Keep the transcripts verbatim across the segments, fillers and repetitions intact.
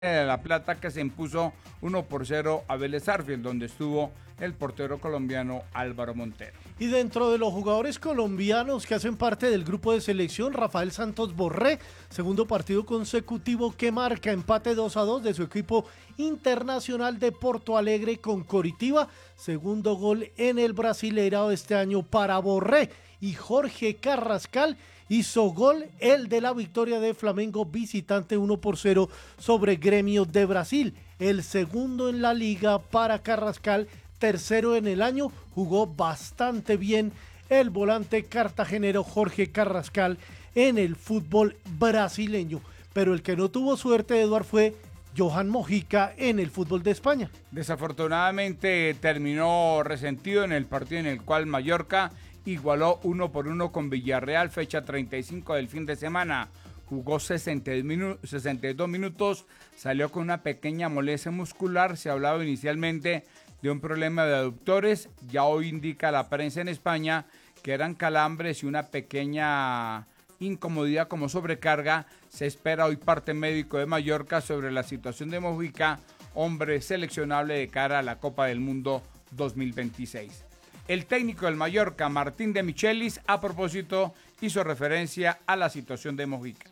de La Plata, que se impuso uno por cero a Vélez Sarsfield, donde estuvo el portero colombiano Álvaro Montero. Y dentro de los jugadores colombianos que hacen parte del grupo de selección, Rafael Santos Borré, segundo partido consecutivo que marca empate dos a dos de su equipo internacional de Porto Alegre con Coritiba, segundo gol en el Brasileirao este año para Borré. Y Jorge Carrascal hizo gol, el de la victoria de Flamengo visitante uno por cero sobre Gremio de Brasil, el segundo en la liga para Carrascal, tercero en el año. Jugó bastante bien el volante cartagenero Jorge Carrascal en el fútbol brasileño, pero el que no tuvo suerte, Eduard, fue Johan Mojica en el fútbol de España. Desafortunadamente terminó resentido en el partido en el cual Mallorca igualó uno por uno con Villarreal, fecha treinta y cinco del fin de semana. Jugó sesenta y dos minutos, salió con una pequeña molestia muscular. Se hablaba inicialmente de un problema de aductores. Ya hoy indica la prensa en España que eran calambres y una pequeña incomodidad como sobrecarga. Se espera hoy parte médico de Mallorca sobre la situación de Mojica, hombre seleccionable de cara a la Copa del Mundo dos mil veintiséis. El técnico del Mallorca, Martín de Michelis, a propósito, hizo referencia a la situación de Mojica.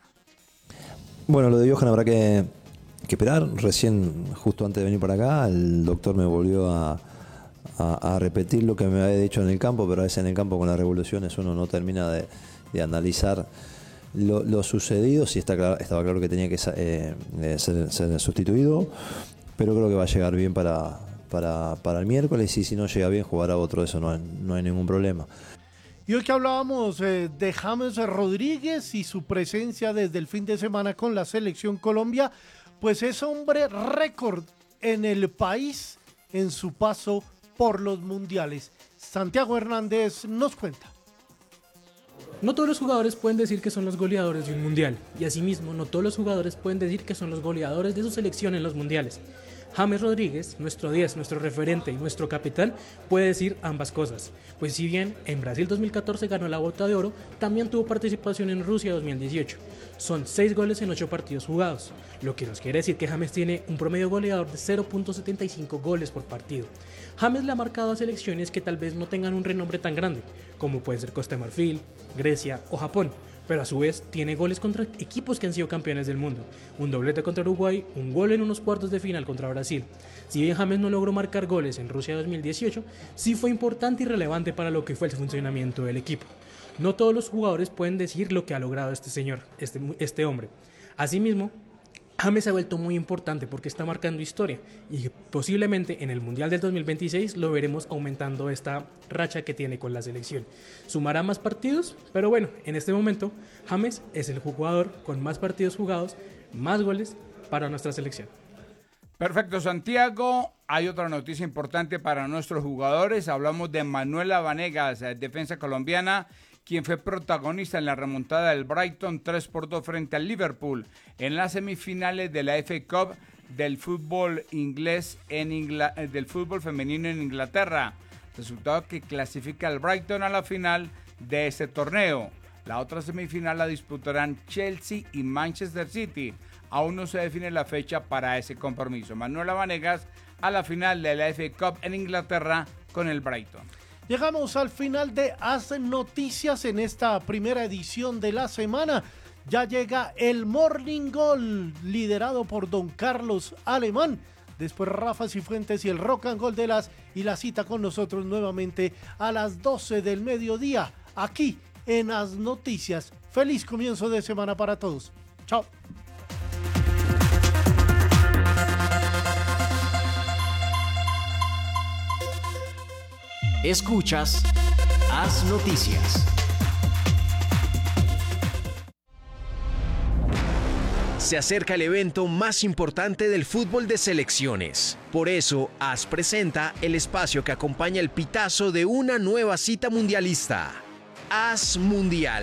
Bueno, lo de Johan habrá que, que esperar. Recién, justo antes de venir para acá, el doctor me volvió a, a, a repetir lo que me había dicho en el campo, pero a veces en el campo con las revoluciones uno no termina de, de analizar lo, lo sucedido. Sí está claro, estaba claro que tenía que eh, ser, ser sustituido, pero creo que va a llegar bien para... Para, para el miércoles, y si no llega bien jugará otro, eso no hay, no hay ningún problema. Y hoy que hablábamos eh, de James Rodríguez y su presencia desde el fin de semana con la selección Colombia, pues es hombre récord en el país en su paso por los mundiales. Santiago Hernández nos cuenta. No todos los jugadores pueden decir que son los goleadores de un mundial, y asimismo no todos los jugadores pueden decir que son los goleadores de su selección en los mundiales. James Rodríguez, nuestro diez, nuestro referente y nuestro capitán, puede decir ambas cosas, pues si bien en Brasil dos mil catorce ganó la Bota de Oro, también tuvo participación en Rusia dos mil dieciocho. Son seis goles en ocho partidos jugados, lo que nos quiere decir que James tiene un promedio goleador de cero punto setenta y cinco goles por partido. James le ha marcado a selecciones que tal vez no tengan un renombre tan grande, como puede ser Costa de Marfil, Grecia o Japón, pero a su vez tiene goles contra equipos que han sido campeones del mundo, un doblete contra Uruguay, un gol en unos cuartos de final contra Brasil. Si bien James no logró marcar goles en Rusia dos mil dieciocho, sí fue importante y relevante para lo que fue el funcionamiento del equipo. No todos los jugadores pueden decir lo que ha logrado este señor, este, este hombre. Asimismo, James se ha vuelto muy importante porque está marcando historia y posiblemente en el Mundial del dos mil veintiséis lo veremos aumentando esta racha que tiene con la selección. Sumará más partidos, pero bueno, en este momento James es el jugador con más partidos jugados, más goles para nuestra selección. Perfecto, Santiago. Hay otra noticia importante para nuestros jugadores. Hablamos de Manuela Vanegas, defensa colombiana, quien fue protagonista en la remontada del Brighton tres por dos frente al Liverpool en las semifinales de la F A Cup del fútbol inglés en Ingl- del fútbol femenino en Inglaterra. Resultado que clasifica al Brighton a la final de este torneo. La otra semifinal la disputarán Chelsea y Manchester City. Aún no se define la fecha para ese compromiso. Manuela Vanegas a la final de la F A Cup en Inglaterra con el Brighton. Llegamos al final de Haz Noticias en esta primera edición de la semana. Ya llega el Morning Goal, liderado por Don Carlos Alemán. Después Rafa Cifuentes y el Rock and Gold de las y la cita con nosotros nuevamente a las doce del mediodía, aquí en Haz Noticias. Feliz comienzo de semana para todos. Chao. Escuchas Haz Noticias. Se acerca el evento más importante del fútbol de selecciones. Por eso, Haz presenta el espacio que acompaña el pitazo de una nueva cita mundialista. Haz Mundial.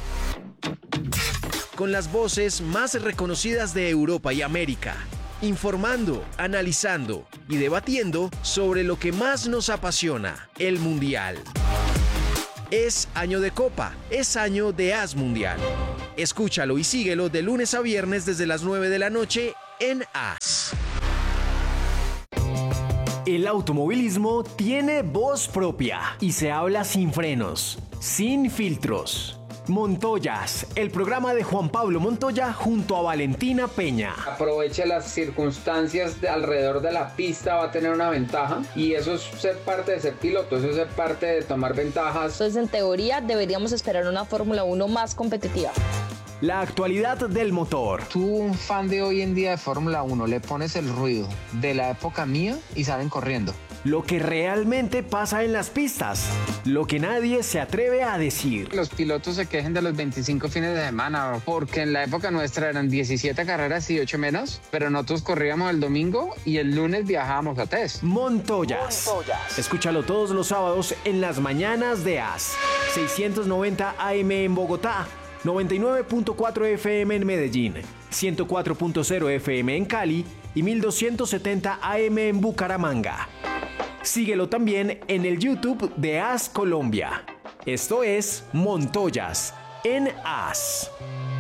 Con las voces más reconocidas de Europa y América. Informando, analizando y debatiendo sobre lo que más nos apasiona, el Mundial. Es año de Copa, es año de Haz Mundial. Escúchalo y síguelo de lunes a viernes desde las nueve de la noche en AS. El automovilismo tiene voz propia y se habla sin frenos, sin filtros. Montoyas, el programa de Juan Pablo Montoya junto a Valentina Peña. Aproveche las circunstancias de alrededor de la pista, va a tener una ventaja y eso es ser parte de ser piloto, eso es ser parte de tomar ventajas. Entonces, en teoría, deberíamos esperar una Fórmula uno más competitiva. La actualidad del motor. Tú, un fan de hoy en día de Fórmula uno, le pones el ruido de la época mía y salen corriendo. Lo que realmente pasa en las pistas, lo que nadie se atreve a decir. Los pilotos se quejen de los veinticinco fines de semana, porque en la época nuestra eran diecisiete carreras y ocho menos, pero nosotros corríamos el domingo y el lunes viajábamos a test. Montoyas. Montoyas. Escúchalo todos los sábados en las mañanas de AS. seiscientos noventa A M en Bogotá, noventa y nueve punto cuatro F M en Medellín, ciento cuatro punto cero F M en Cali y mil doscientos setenta A M en Bucaramanga. Síguelo también en el YouTube de AS Colombia. Esto es Montoyas en AS.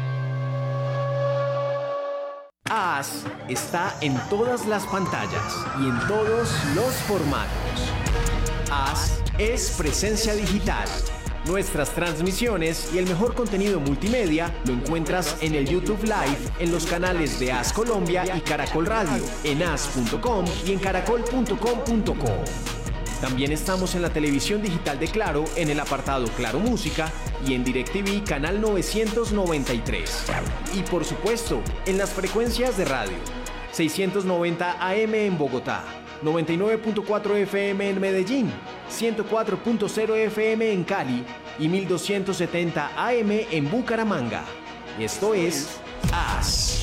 AS está en todas las pantallas y en todos los formatos. AS es presencia digital. Nuestras transmisiones y el mejor contenido multimedia lo encuentras en el YouTube Live, en los canales de AS Colombia y Caracol Radio, en as punto com y en caracol punto com punto co. También estamos en la televisión digital de Claro, en el apartado Claro Música y en DirecTV canal novecientos noventa y tres. Y por supuesto, en las frecuencias de radio, seiscientos noventa A M en Bogotá, noventa y nueve punto cuatro F M en Medellín, ciento cuatro punto cero F M en Cali y mil doscientos setenta A M en Bucaramanga. Esto es AS.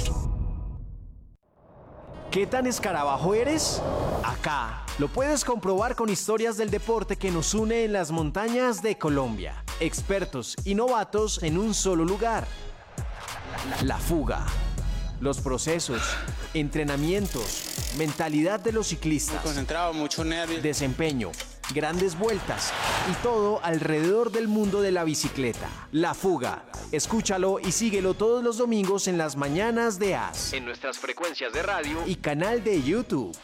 ¿Qué tan escarabajo eres? Acá lo puedes comprobar con historias del deporte que nos une en las montañas de Colombia. Expertos y novatos en un solo lugar. La fuga. Los procesos, entrenamientos, mentalidad de los ciclistas, concentrado, mucho nervio, desempeño, grandes vueltas y todo alrededor del mundo de la bicicleta. La fuga. Escúchalo y síguelo todos los domingos en las mañanas de AS, en nuestras frecuencias de radio y canal de YouTube.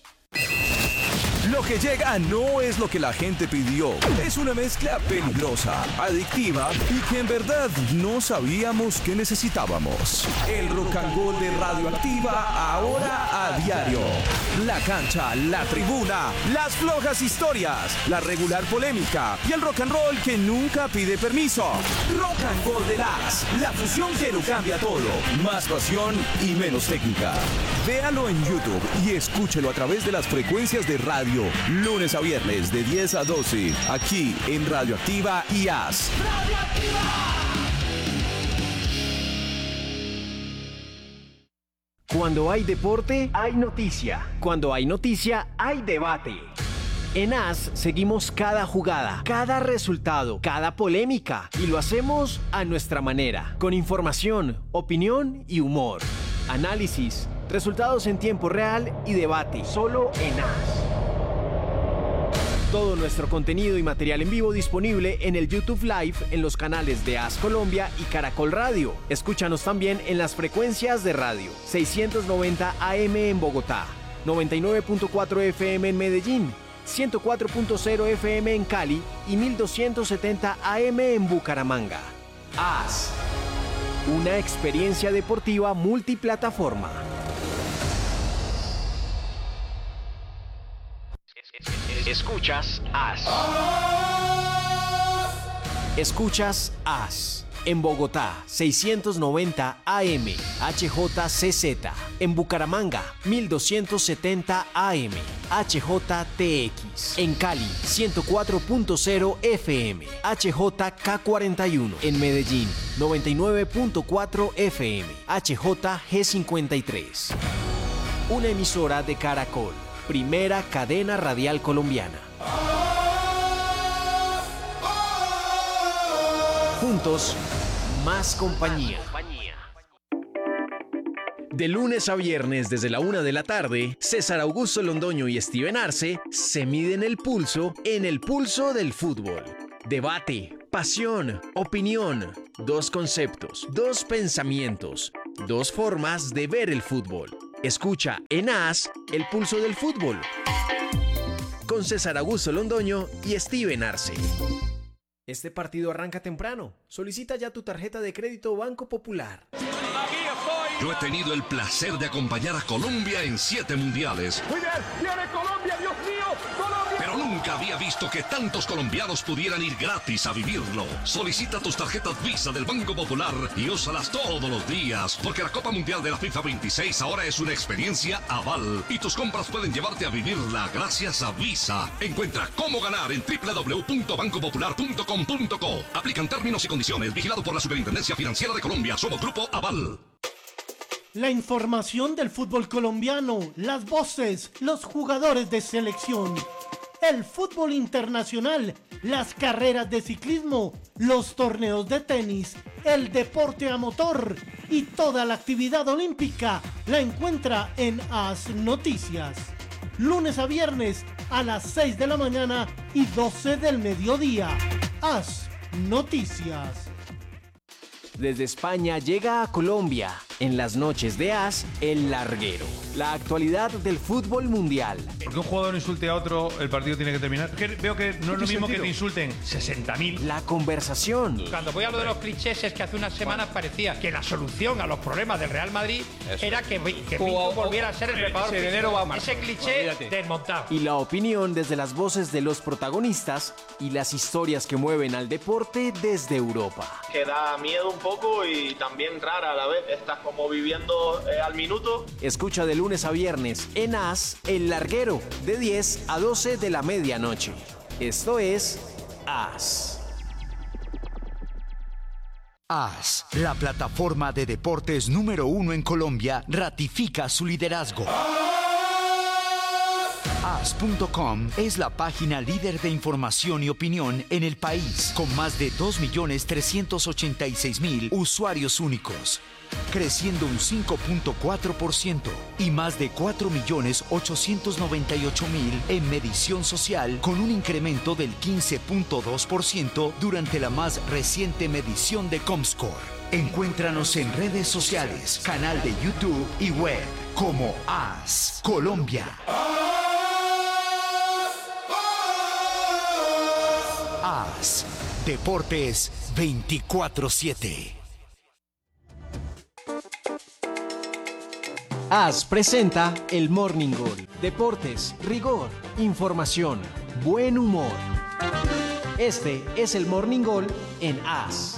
Lo que llega no es lo que la gente pidió. Es una mezcla peligrosa, adictiva y que en verdad no sabíamos que necesitábamos. El rock and roll de Radioactiva ahora a diario. La cancha, la tribuna, las flojas historias, la regular polémica y el rock and roll que nunca pide permiso. Rock and roll de las, la fusión que lo cambia todo. Más pasión y menos técnica. Véalo en YouTube y escúchelo a través de las frecuencias de radio. Lunes a viernes de diez a doce, aquí en Radioactiva y AS. Cuando hay deporte, hay noticia. Cuando hay noticia, hay debate. En AS seguimos cada jugada, cada resultado, cada polémica y lo hacemos a nuestra manera, con información, opinión y humor. Análisis, resultados en tiempo real y debate, solo en AS. Todo nuestro contenido y material en vivo disponible en el YouTube Live, en los canales de AS Colombia y Caracol Radio. Escúchanos también en las frecuencias de radio, seiscientos noventa A M en Bogotá, noventa y nueve punto cuatro F M en Medellín, ciento cuatro punto cero F M en Cali y mil doscientos setenta A M en Bucaramanga. AS, una experiencia deportiva multiplataforma. Escuchas AS. Escuchas AS. En Bogotá, seiscientos noventa A M, H J C Z. En Bucaramanga, mil doscientos setenta A M, H J T X. En Cali, ciento cuatro punto cero F M, H J K cuarenta y uno. En Medellín, noventa y nueve punto cuatro F M, H J G cincuenta y tres. Una emisora de Caracol. Primera cadena radial colombiana. Juntos, más compañía. De lunes a viernes desde la una de la tarde, César Augusto Londoño y Steven Arce se miden el pulso en el pulso del fútbol. Debate, pasión, opinión, dos conceptos, dos pensamientos, dos formas de ver el fútbol. Escucha en AS el pulso del fútbol con César Augusto Londoño y Steven Arce. Este partido arranca temprano. Solicita ya tu tarjeta de crédito Banco Popular. Yo he tenido el placer de acompañar a Colombia en siete mundiales. Muy bien, viene Colombia, Dios mío, Colombia. Pero nunca había visto que tantos colombianos pudieran ir gratis a vivirlo. Solicita tus tarjetas Visa del Banco Popular y úsalas todos los días, porque la Copa Mundial de la FIFA veintiséis ahora es una experiencia aval y tus compras pueden llevarte a vivirla gracias a Visa. Encuentra cómo ganar en doble u doble u doble u punto banco popular punto com punto co. Aplican términos y condiciones. Vigilado por la Superintendencia Financiera de Colombia. Somos Grupo Aval. La información del fútbol colombiano, las voces, los jugadores de selección, el fútbol internacional, las carreras de ciclismo, los torneos de tenis, el deporte a motor y toda la actividad olímpica la encuentra en AS Noticias. Lunes a viernes a las seis de la mañana y doce del mediodía. AS Noticias. Desde España llega a Colombia, en las noches de AS, El Larguero. La actualidad del fútbol mundial. Porque un jugador insulte a otro, el partido tiene que terminar. Que veo que no es lo mismo que te insulten sesenta mil. La conversación. Cuando voy a lo de los clichés es que hace unas semanas parecía que la solución a los problemas del Real Madrid Eso. era que, que Pinto volviera a ser el preparador. Ese, dinero va a ese cliché Olvídate. desmontado. Y la opinión desde las voces de los protagonistas y las historias que mueven al deporte desde Europa. Que da miedo un poco y también rara a la vez. Estás como viviendo eh, al minuto. Escucha de lunes a viernes en AS El Larguero, de diez a doce de la medianoche. Esto es AS. AS, la plataforma de deportes número uno en Colombia, ratifica su liderazgo. AS punto com es la página líder de información y opinión en el país, con más de dos millones trescientos ochenta y seis mil usuarios únicos, creciendo un cinco punto cuatro por ciento y más de cuatro millones ochocientos noventa y ocho mil en medición social, con un incremento del quince punto dos por ciento durante la más reciente medición de Comscore. Encuéntranos en redes sociales, canal de YouTube y web como AS Colombia. AS Deportes veinticuatro siete. AS presenta el Morning Goal. Deportes, rigor, información, buen humor. Este es el Morning Goal en AS.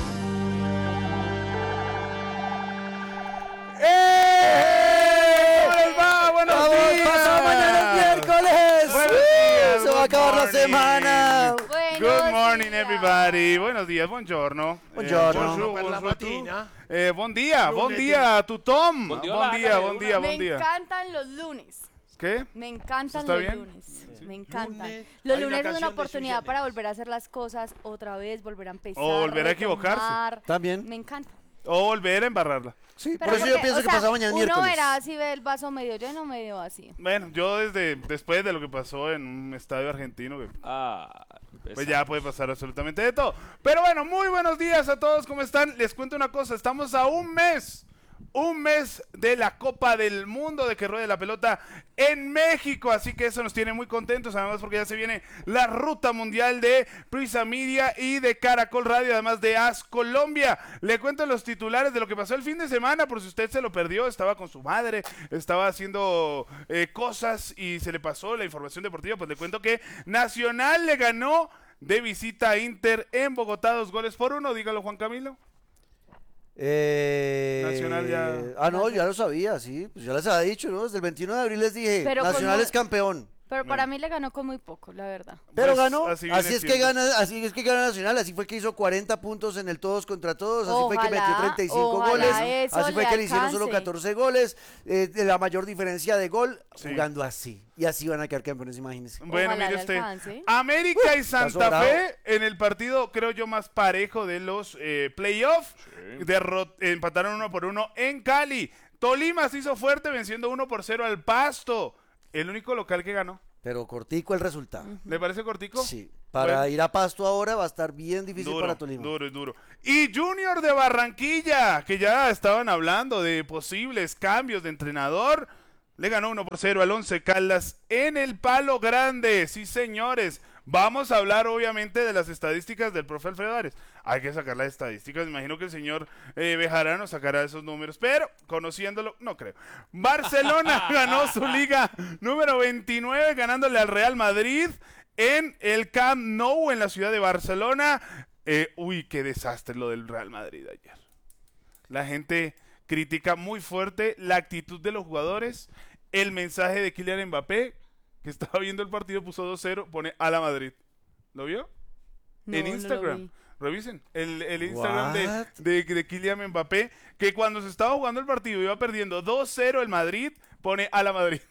¡Eh! ¿Cómo les va? ¡Buenos ¡Vamos, días! pasado mañana es miércoles! ¡Buenos días! ¡Se va a acabar la semana! Good morning, everybody. Buenos días, buongiorno. Buongiorno. Eh, bonjour, Per la bonjour, mattina. Eh, buen día, buen día, tu Tom. Buen día, buen día, buen día. Me encantan los lunes. ¿Qué? Me encantan ¿Está los bien? lunes. Sí. Me encantan. Lunes. Los Hay una lunes es canción una de oportunidad para volver a hacer las cosas otra vez, volver a empezar. O volver a equivocarse. retomar. También. Me encanta. O volver a embarrarla. Sí, Pero por eso porque, yo pienso o que sea, pasado mañana es uno miércoles. verá si ve el vaso medio lleno o medio vacío. Bueno, yo desde después de lo que pasó en un estadio argentino, que, Ah, pues ya puede pasar absolutamente de todo. Pero bueno, muy buenos días a todos, ¿cómo están? Les cuento una cosa, estamos a un mes, un mes de la Copa del Mundo, de que ruede la pelota en México, así que eso nos tiene muy contentos, además porque ya se viene la ruta mundial de Prisa Media y de Caracol Radio, además de AS Colombia. Le cuento los titulares de lo que pasó el fin de semana, por si usted se lo perdió, estaba con su madre, estaba haciendo eh, cosas y se le pasó la información deportiva, pues le cuento que Nacional le ganó de visita a Inter en Bogotá, dos goles por uno, dígalo Juan Camilo. Eh, Nacional ya... Ah, no, ya lo sabía, sí. Pues ya les había dicho, ¿no? Desde el veintiuno de abril les dije, Pero Nacional como- es campeón. Pero para mí le ganó con muy poco, la verdad. Pero Pues, ganó, así así, viene es que siendo. gana, así es que gana Nacional, así fue que hizo cuarenta puntos en el todos contra todos, así fue que Ojalá, metió treinta y cinco ojalá goles, eso así fue le que le hicieron alcance. solo catorce goles, eh, de la mayor diferencia de gol, Sí. jugando así. Y así van a quedar campeones, imagínense. Bueno, Ojalá mire le usted, alcance. América y Santa sobrado. Fe en el partido, creo yo, más parejo de los eh, playoffs. Derrot- empataron uno por uno en Cali. Tolima se hizo fuerte venciendo uno por cero al Pasto. El único local que ganó. Pero cortico el resultado. ¿Le parece cortico? Sí. Para Bueno. ir a Pasto ahora va a estar bien difícil Duro, para Tolima. duro y duro. Y Junior de Barranquilla, que ya estaban hablando de posibles cambios de entrenador. le ganó uno por cero al Once Caldas en el Palo Grande. Sí, señores. Vamos a hablar, obviamente, de las estadísticas del profe Alfredo Arias. Hay que sacar las estadísticas. Me imagino que el señor eh, Bejarano sacará esos números, pero conociéndolo, no creo. Barcelona ganó su liga número veintinueve, ganándole al Real Madrid en el Camp Nou, en la ciudad de Barcelona. Eh, uy, qué desastre lo del Real Madrid ayer. La gente critica muy fuerte la actitud de los jugadores, el mensaje de Kylian Mbappé, que estaba viendo el partido, puso dos cero, pone a la Madrid. ¿Lo vio? No, en Instagram. No Revisen el, el Instagram de, de, de Kylian Mbappé, que cuando se estaba jugando el partido iba perdiendo dos cero el Madrid, pone a la Madrid.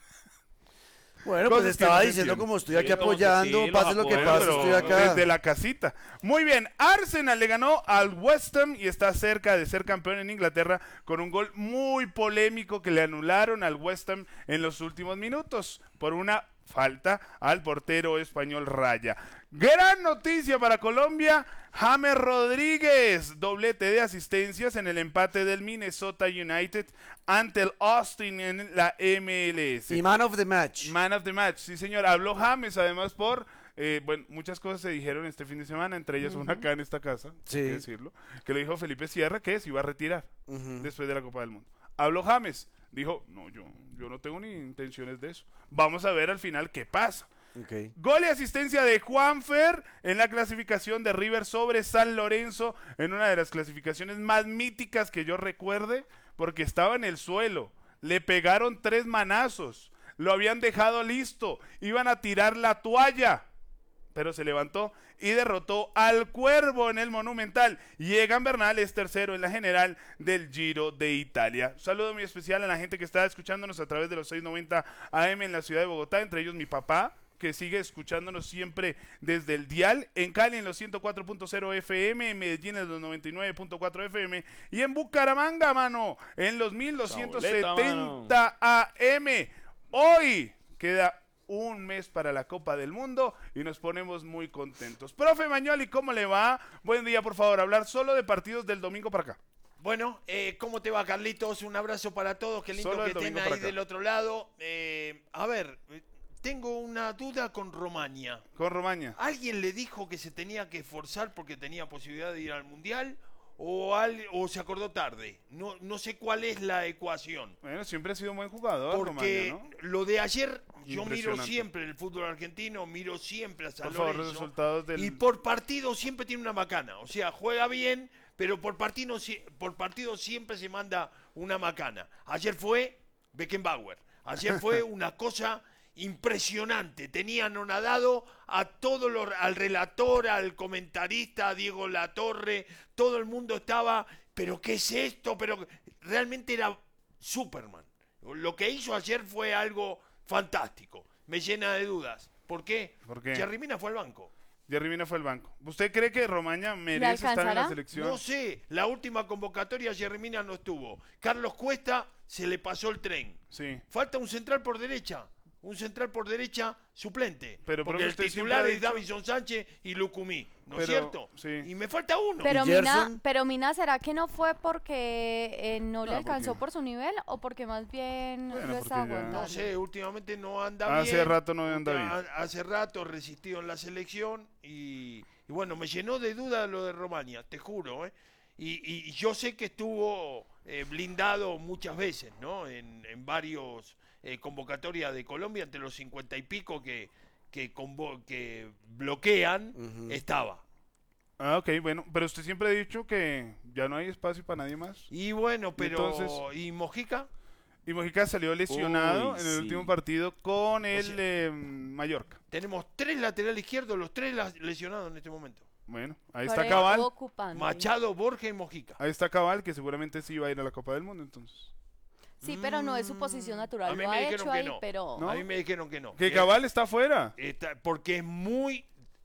Bueno, pues estaba diciendo como estoy aquí apoyando, sí, pase lo que pase, estoy acá. Desde la casita. Muy bien, Arsenal le ganó al West Ham y está cerca de ser campeón en Inglaterra con un gol muy polémico que le anularon al West Ham en los últimos minutos por una falta al portero español Raya. Gran noticia para Colombia, James Rodríguez, doblete de asistencias en el empate del Minnesota United ante el Austin en la M L S. Y man of the match. Man of the match, sí señor. Habló James además por, eh, bueno, muchas cosas se dijeron este fin de semana, entre ellas uh-huh. una acá en esta casa, sí. hay que decirlo, que lo dijo Felipe Sierra que se iba a retirar uh-huh. después de la Copa del Mundo. Habló James, dijo, no, yo, yo no tengo ni intenciones de eso. Vamos a ver al final qué pasa. Okay. Gol y asistencia de Juanfer en la clasificación de River sobre San Lorenzo, en una de las clasificaciones más míticas que yo recuerde, porque estaba en el suelo, le pegaron tres manazos, lo habían dejado listo, iban a tirar la toalla, pero se levantó y derrotó al Cuervo en el Monumental. Y Egan Bernal es tercero en la general del Giro de Italia. Un saludo muy especial a la gente que está escuchándonos a través de los seiscientos noventa A M en la ciudad de Bogotá, entre ellos mi papá, que sigue escuchándonos siempre desde el dial, en Cali en los ciento cuatro punto cero F M, en Medellín en los noventa y nueve punto cuatro F M y en Bucaramanga, mano, en los mil doscientos setenta A M. Hoy queda un mes para la Copa del Mundo y nos ponemos muy contentos. Profe Mañoli, ¿cómo le va? Buen día, por favor, hablar solo de partidos del domingo para acá. Bueno, eh, ¿cómo te va, Carlitos? Un abrazo para todos, qué lindo que estén ahí del otro lado. Eh, a ver, tengo una duda con Romaña. Con Romaña. ¿Alguien le dijo que se tenía que esforzar porque tenía posibilidad de ir al Mundial? O, al, o se acordó tarde. No, no sé cuál es la ecuación. Bueno, siempre ha sido un buen jugador, porque Romaña, ¿no? Lo de ayer, yo miro siempre el fútbol argentino, miro siempre a San por favor, Lorenzo, resultados del... y por partido siempre tiene una macana. O sea, juega bien, pero por partido, por partido siempre se manda una macana. Ayer fue Beckenbauer. Ayer fue una cosa impresionante. Tenían anonadado a todo lo, al relator, al comentarista, a Diego Latorre, todo el mundo estaba, pero ¿qué es esto? Pero realmente era Superman. Lo que hizo ayer fue algo fantástico. Me llena de dudas. ¿Por qué? ¿Por qué? Jerry Mina fue al banco. Jerry Mina fue al banco. ¿Usted cree que Romaña merece estar en la selección? No sé. La última convocatoria Jerry Mina no estuvo. Carlos Cuesta se le pasó el tren. Sí. Falta un central por derecha. Un central por derecha suplente. Pero porque el titular es Davison Sánchez y Lucumí, ¿no pero, es cierto? Sí. Y me falta uno. Pero Mina, pero Mina, ¿será que no fue porque eh, no, no le alcanzó porque... por su nivel o porque más bien bueno, lo está aguantando? No sé, últimamente no anda hace bien. Hace rato no anda bien. Hace rato resistió en la selección y, y bueno, me llenó de duda lo de Romaña, te juro, ¿eh? Y, y yo sé que estuvo eh, blindado muchas veces, ¿no? En, en varios... Eh, convocatoria de Colombia entre los cincuenta y pico que, que, convo que bloquean, uh-huh. estaba. Ah, ok, bueno, pero usted siempre ha dicho que ya no hay espacio para nadie más. Y bueno, pero... Entonces, ¿y Mojica? Y Mojica salió lesionado Uy, en el sí. último partido con el o sea, eh, Mallorca. Tenemos tres laterales izquierdos, los tres lesionados en este momento. Bueno, ahí está Cabal. Machado, Borja y Mojica. Ahí está Cabal, que seguramente sí va a ir a la Copa del Mundo, entonces. Sí, pero no es su posición natural. A mí lo me ha dijeron hecho que ahí, no. pero... ¿No? A mí me dijeron que no. Que Cabal está afuera. Está, porque es muy,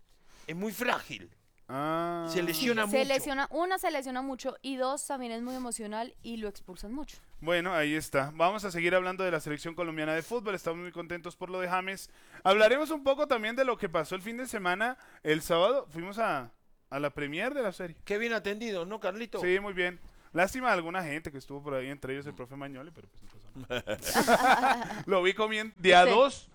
es muy frágil. Ah. Se lesiona sí, mucho. Se lesiona, una, se lesiona mucho y dos, también es muy emocional y lo expulsan mucho. Bueno, ahí está. Vamos a seguir hablando de la selección colombiana de fútbol. Estamos muy contentos por lo de James. Hablaremos un poco también de lo que pasó el fin de semana. El sábado fuimos a, a la premier de la serie. Qué bien atendido, ¿no, Carlito? Sí, muy bien. Lástima a alguna gente que estuvo por ahí, entre ellos el profe Mañoli, pero pues no pasó nada. Lo vi comiendo de a Sí. dos.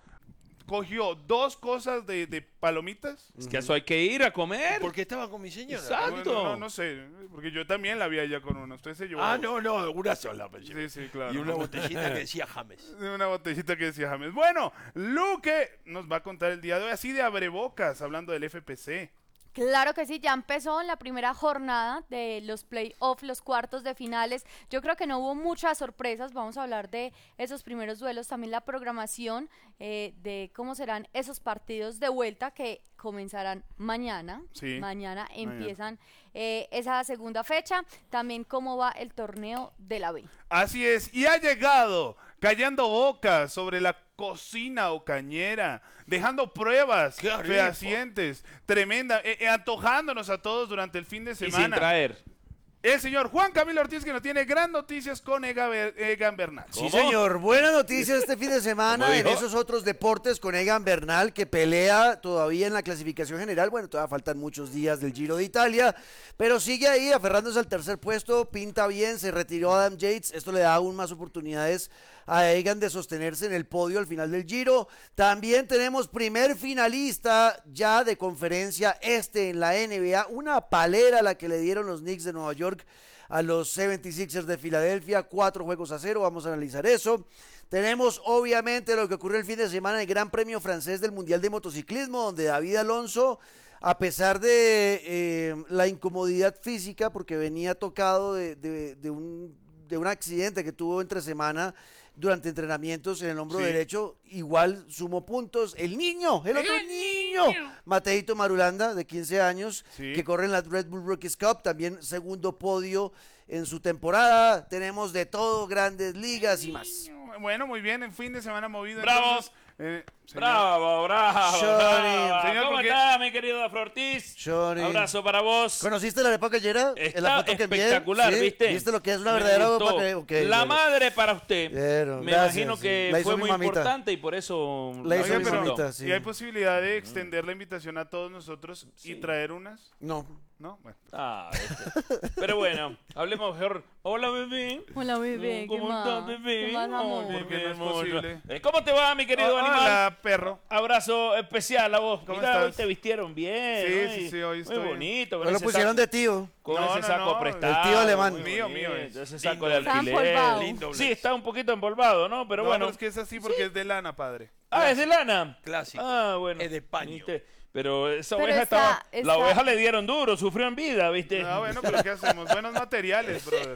Cogió dos cosas de, de palomitas. Es que a eso hay que ir a comer. Porque estaba con mi señora. Exacto. Bueno, no, no sé, porque yo también la vi allá con una. Usted se llevó. Ah, no, no, una sola. me llevé. Sí, sí, claro. Y una botellita que decía James. Una botellita que decía James. Bueno, Luque nos va a contar el día de hoy, así de abrebocas, hablando del F P C. Claro que sí, ya empezó en la primera jornada de los playoffs, los cuartos de finales. Yo creo que no hubo muchas sorpresas, vamos a hablar de esos primeros duelos, también la programación eh, de cómo serán esos partidos de vuelta que comenzarán mañana. Sí, mañana mañana. empiezan eh, esa segunda fecha, también cómo va el torneo de la B. Así es, y ha llegado callando bocas sobre la cocina ocañera, dejando pruebas Qué rico. fehacientes, tremenda, eh, eh, antojándonos a todos durante el fin de Y sin semana. traer. El señor Juan Camilo Ortiz, que nos tiene gran noticias con Egan, Ber- Egan Bernal. Sí, señor. Buena noticia este fin de semana ¿Cómo en dijo? esos otros deportes con Egan Bernal, que pelea todavía en la clasificación general. Bueno, todavía faltan muchos días del Giro de Italia, pero sigue ahí aferrándose al tercer puesto. Pinta bien, se retiró Adam Yates. Esto le da aún más oportunidades a Egan de sostenerse en el podio al final del Giro. También tenemos primer finalista ya de conferencia este en la N B A. Una palera la que le dieron los Knicks de Nueva York a los setenta y seis ers de Filadelfia, cuatro juegos a cero, vamos a analizar eso. Tenemos obviamente lo que ocurrió el fin de semana en el Gran Premio Francés del Mundial de Motociclismo, donde David Alonso, a pesar de eh, la incomodidad física, porque venía tocado de, de, de un, de un accidente que tuvo entre semana durante entrenamientos en el hombro Sí. derecho, igual sumó puntos. El niño, el otro niño, Mateito Marulanda, de quince años, Sí. que corre en la Red Bull Rookies Cup, también segundo podio en su temporada. Tenemos de todo, grandes ligas y más. Bueno, muy bien, en fin de semana movido. Bravo. entonces, eh, señor. Bravo, bravo, Johnny. bravo. Señor, ¿Cómo ¿por qué? está, mi querido Afro Ortiz? Johnny. Abrazo para vos. ¿Conociste la arepa callera? En Está la foto que envié. espectacular, ¿Sí? ¿viste? ¿Viste lo que es una Me verdadera gustó. arepa callera? Ok, La bueno. madre para usted. Pero, Me gracias, imagino sí. que La hizo fue mi muy mamita. importante y por eso La hizo Oiga, mi pero- mamita, sí. ¿Y hay posibilidad de extender la invitación a todos nosotros y traer unas? No. ¿No? Bueno. Ah, este. Pero bueno, hablemos mejor. Hola, bebé. Hola, bebé, ¿Cómo ¿qué estás, más? bebé? ¿Qué más, amor? Oh, ¿Por qué bebé, no es hermoso. posible? Eh, ¿Cómo te va, mi querido Hola, animal? perro. Abrazo especial a vos. ¿Cómo Mira, estás? hoy te vistieron bien. Sí, ¿no? sí, Y sí, hoy Muy estoy- bonito. con Me lo ese pusieron saco- de tío. Con No, ese no, saco no, prestado. el tío alemán. muy Mío, bonito, mío es. Ese saco Lindo, de Está alquiler. empolvado. Lindo Sí, está un poquito empolvado, ¿no? Pero No, bueno. pero es que es así porque es de lana, padre. Ah, es de lana. Clásico. Ah, bueno. Es de paño. ¿Viste? Pero esa Pero oveja está- estaba. La está- oveja le dieron duro, sufrió en vida, ¿viste? Ah, bueno, pero ¿qué hacemos? Buenos materiales, brother.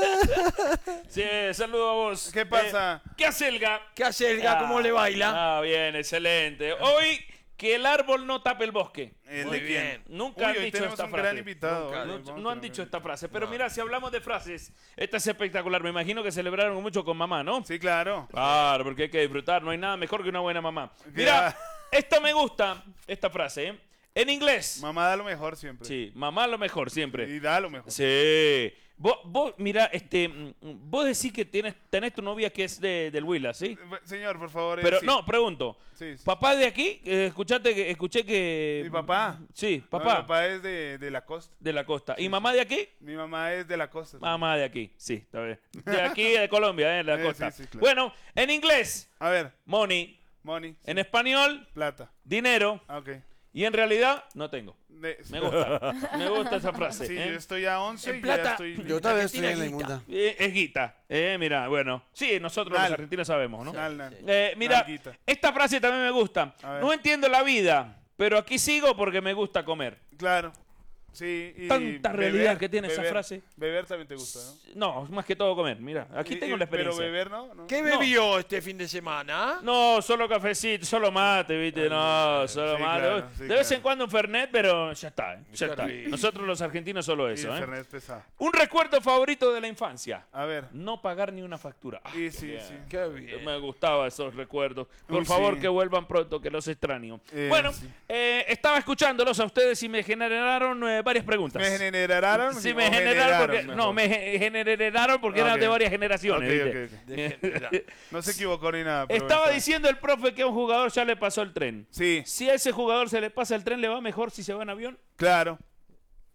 Sí, saludo a vos. ¿Qué pasa? Eh, ¿Qué hace Elga? ¿Qué hace Elga? ¿Cómo le baila? Ah, bien, excelente. Hoy, que el árbol no tape el bosque. ¿El Muy de bien. quién? Nunca Uy, han hoy dicho tenemos esta un frase. gran invitado. Nunca. Hoy No, vamos a no han tener- dicho esta frase, pero mira, si hablamos de frases, esta es espectacular. Me imagino que celebraron mucho con mamá, ¿no? Sí, claro. Claro, porque hay que disfrutar. No hay nada mejor que una buena mamá. Mira, esta me gusta, esta frase, ¿eh? En inglés. Mamá da lo mejor siempre. Sí, mamá lo mejor siempre. Y da lo mejor. Sí. Vos, vos, mira, este, mm, vos decís que tienes, tenés tu novia que es de, del Huila, ¿sí? Señor, por favor. eh, Pero sí. no, pregunto. Sí, sí. ¿Papá de aquí? Eh, escuchate que, escuché que... ¿Mi papá? Sí, No, papá. mi papá es de, de la costa. De la costa. ¿Y mamá de aquí? Mi mamá es de la costa. Mamá de aquí, sí, está bien. De aquí, de Colombia, ¿eh? De la Eh, costa. sí, sí, claro. Bueno, en inglés, A ver, money. money. En español, Plata. dinero. Ah, ok. Y en realidad, no tengo. De- Me gusta. Me gusta esa frase. Sí, ¿eh? yo estoy a once En y plata. ya estoy... Yo también estoy Argentina en la guita. inmunda. Eh, es guita. Eh, mira, bueno. Sí, nosotros Nal. los argentinos sabemos, ¿no? Nal, nal. Eh, mira, Nalguita. esta frase también me gusta. A ver. No entiendo la vida, pero aquí sigo porque me gusta comer. Claro. Sí, y Tanta beber, realidad que tiene esa beber. frase. Beber también te gusta, ¿no? No, más que todo comer. Mira, aquí Y- tengo y- la experiencia. Pero beber, ¿no? ¿no? ¿Qué bebió este fin de semana? No, solo cafecito, solo mate, ¿viste? No, solo sí, mate. claro, sí, de vez claro. en cuando un Fernet, pero ya está, ¿eh? ya Qué está. rico. Nosotros los argentinos solo Sí, eso, el ¿eh? Fernet es pesado. Un recuerdo favorito de la infancia. A ver. No pagar ni una factura. Ah, Y sí, bien. sí. Qué bien. Me gustaban esos recuerdos. Por Uy, favor, sí. que vuelvan pronto, que los extraño. Eh, bueno, sí. eh, estaba escuchándolos a ustedes y me generaron eh, varias preguntas. ¿Me generaron? Sí, o me generaron porque, mejor? no, me ge- generaron porque Ok. eran de varias generaciones. Ok, ¿viste? ok, ok. De general. No se equivocó ni nada. pero Estaba bueno, diciendo el profe que a un jugador ya le pasó el tren. Sí, Si a ese jugador se le pasa el tren, ¿le va mejor si se va en avión? claro.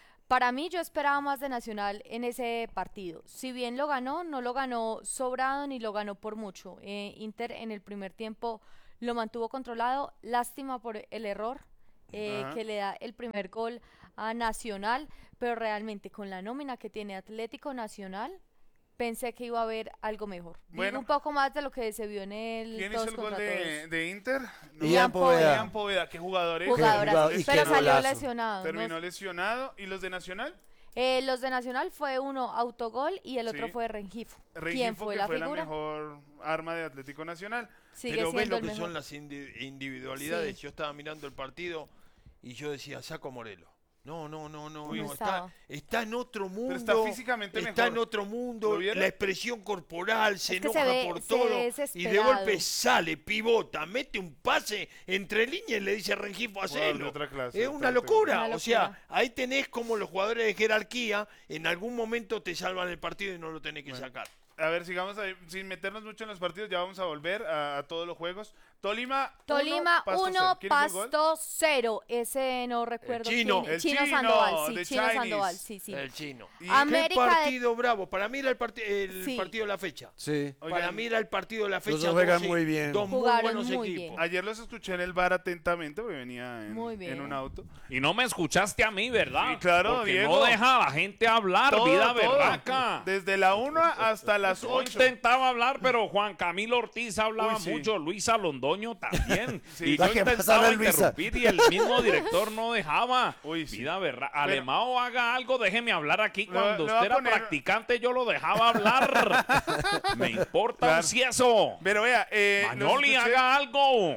Para mí yo esperaba más de Nacional en ese partido. Si bien lo ganó, no lo ganó sobrado ni lo ganó por mucho. Eh, Inter en el primer tiempo lo mantuvo controlado. Lástima por el error eh, que le da el primer gol a Nacional, pero realmente con la nómina que tiene Atlético Nacional, pensé que iba a haber algo mejor. Bueno. Digo un poco más de lo que se vio en el ¿Quién todos hizo el gol contra de, todos. de Inter? No. Ian Poveda. Ian Poveda, qué jugador es. Jugadorazo, Qué pero golazo. salió lesionado. Terminó ¿no? lesionado. ¿Y los de Nacional? Eh, los de Nacional fue uno autogol y el otro Sí. fue Rengifo. Rengifo, ¿Quién fue que la fue figura? la mejor arma de Atlético Nacional. Sigue Pero ves siendo lo el que mejor. son las indi- individualidades. Sí. Yo estaba mirando el partido y yo decía, saco Morelos. No, no, no, no, Uy, no. no Está, estaba. está en otro mundo. está físicamente Está mejor. en otro mundo. ¿Lo vieron? La expresión corporal se Es que se enoja ve- por se todo. ve Y de desesperado. golpe sale, pivota, mete un pase entre líneas y le dice a Rengifo, Jugador de hacelo. otra clase, Es otra una locura. Una O sea, locura. ahí tenés como los jugadores de jerarquía en algún momento te salvan el partido y no lo tenés que sacar. A ver, sigamos ahí, sin meternos mucho en los partidos, ya vamos a volver a, a todos los juegos. Tolima Tolima uno, uno, ¿Quién hizo el gol? Pasto cero. Ese no recuerdo chino. quién. El Chino chino, Sandoval, sí, de Chino Chinese. Sandoval, sí, sí. El chino. Y- ¿Qué América de- partido bravo? Para mí era el, parti- el Sí. partido de la fecha. Sí. Para Oigan, mí era el partido de la fecha. Los dos juegan dos- muy bien. Dos muy Jugaron buenos muy equipos. bien. Ayer los escuché en el bar atentamente, porque venía en, Muy bien. en un auto. Y no me escuchaste a mí, ¿verdad? Sí, claro, Porque Diego. no deja a la gente hablar, Todo, vida todo. berraca. Desde la una hasta las Yo ocho. intentaba hablar, pero Juan Camilo Ortiz hablaba Uy, sí. mucho, Luisa Londoño también. Sí. Y La yo que más intentaba habla Luisa. interrumpir y el mismo director no dejaba. Uy, sí. Vida berraca. Alemao, haga algo, déjeme hablar aquí. Le- Cuando le voy usted a era poner- practicante, yo lo dejaba hablar. Me importa Claro. un cieso. Pero vea, eh, los Manoli, escuché- haga algo.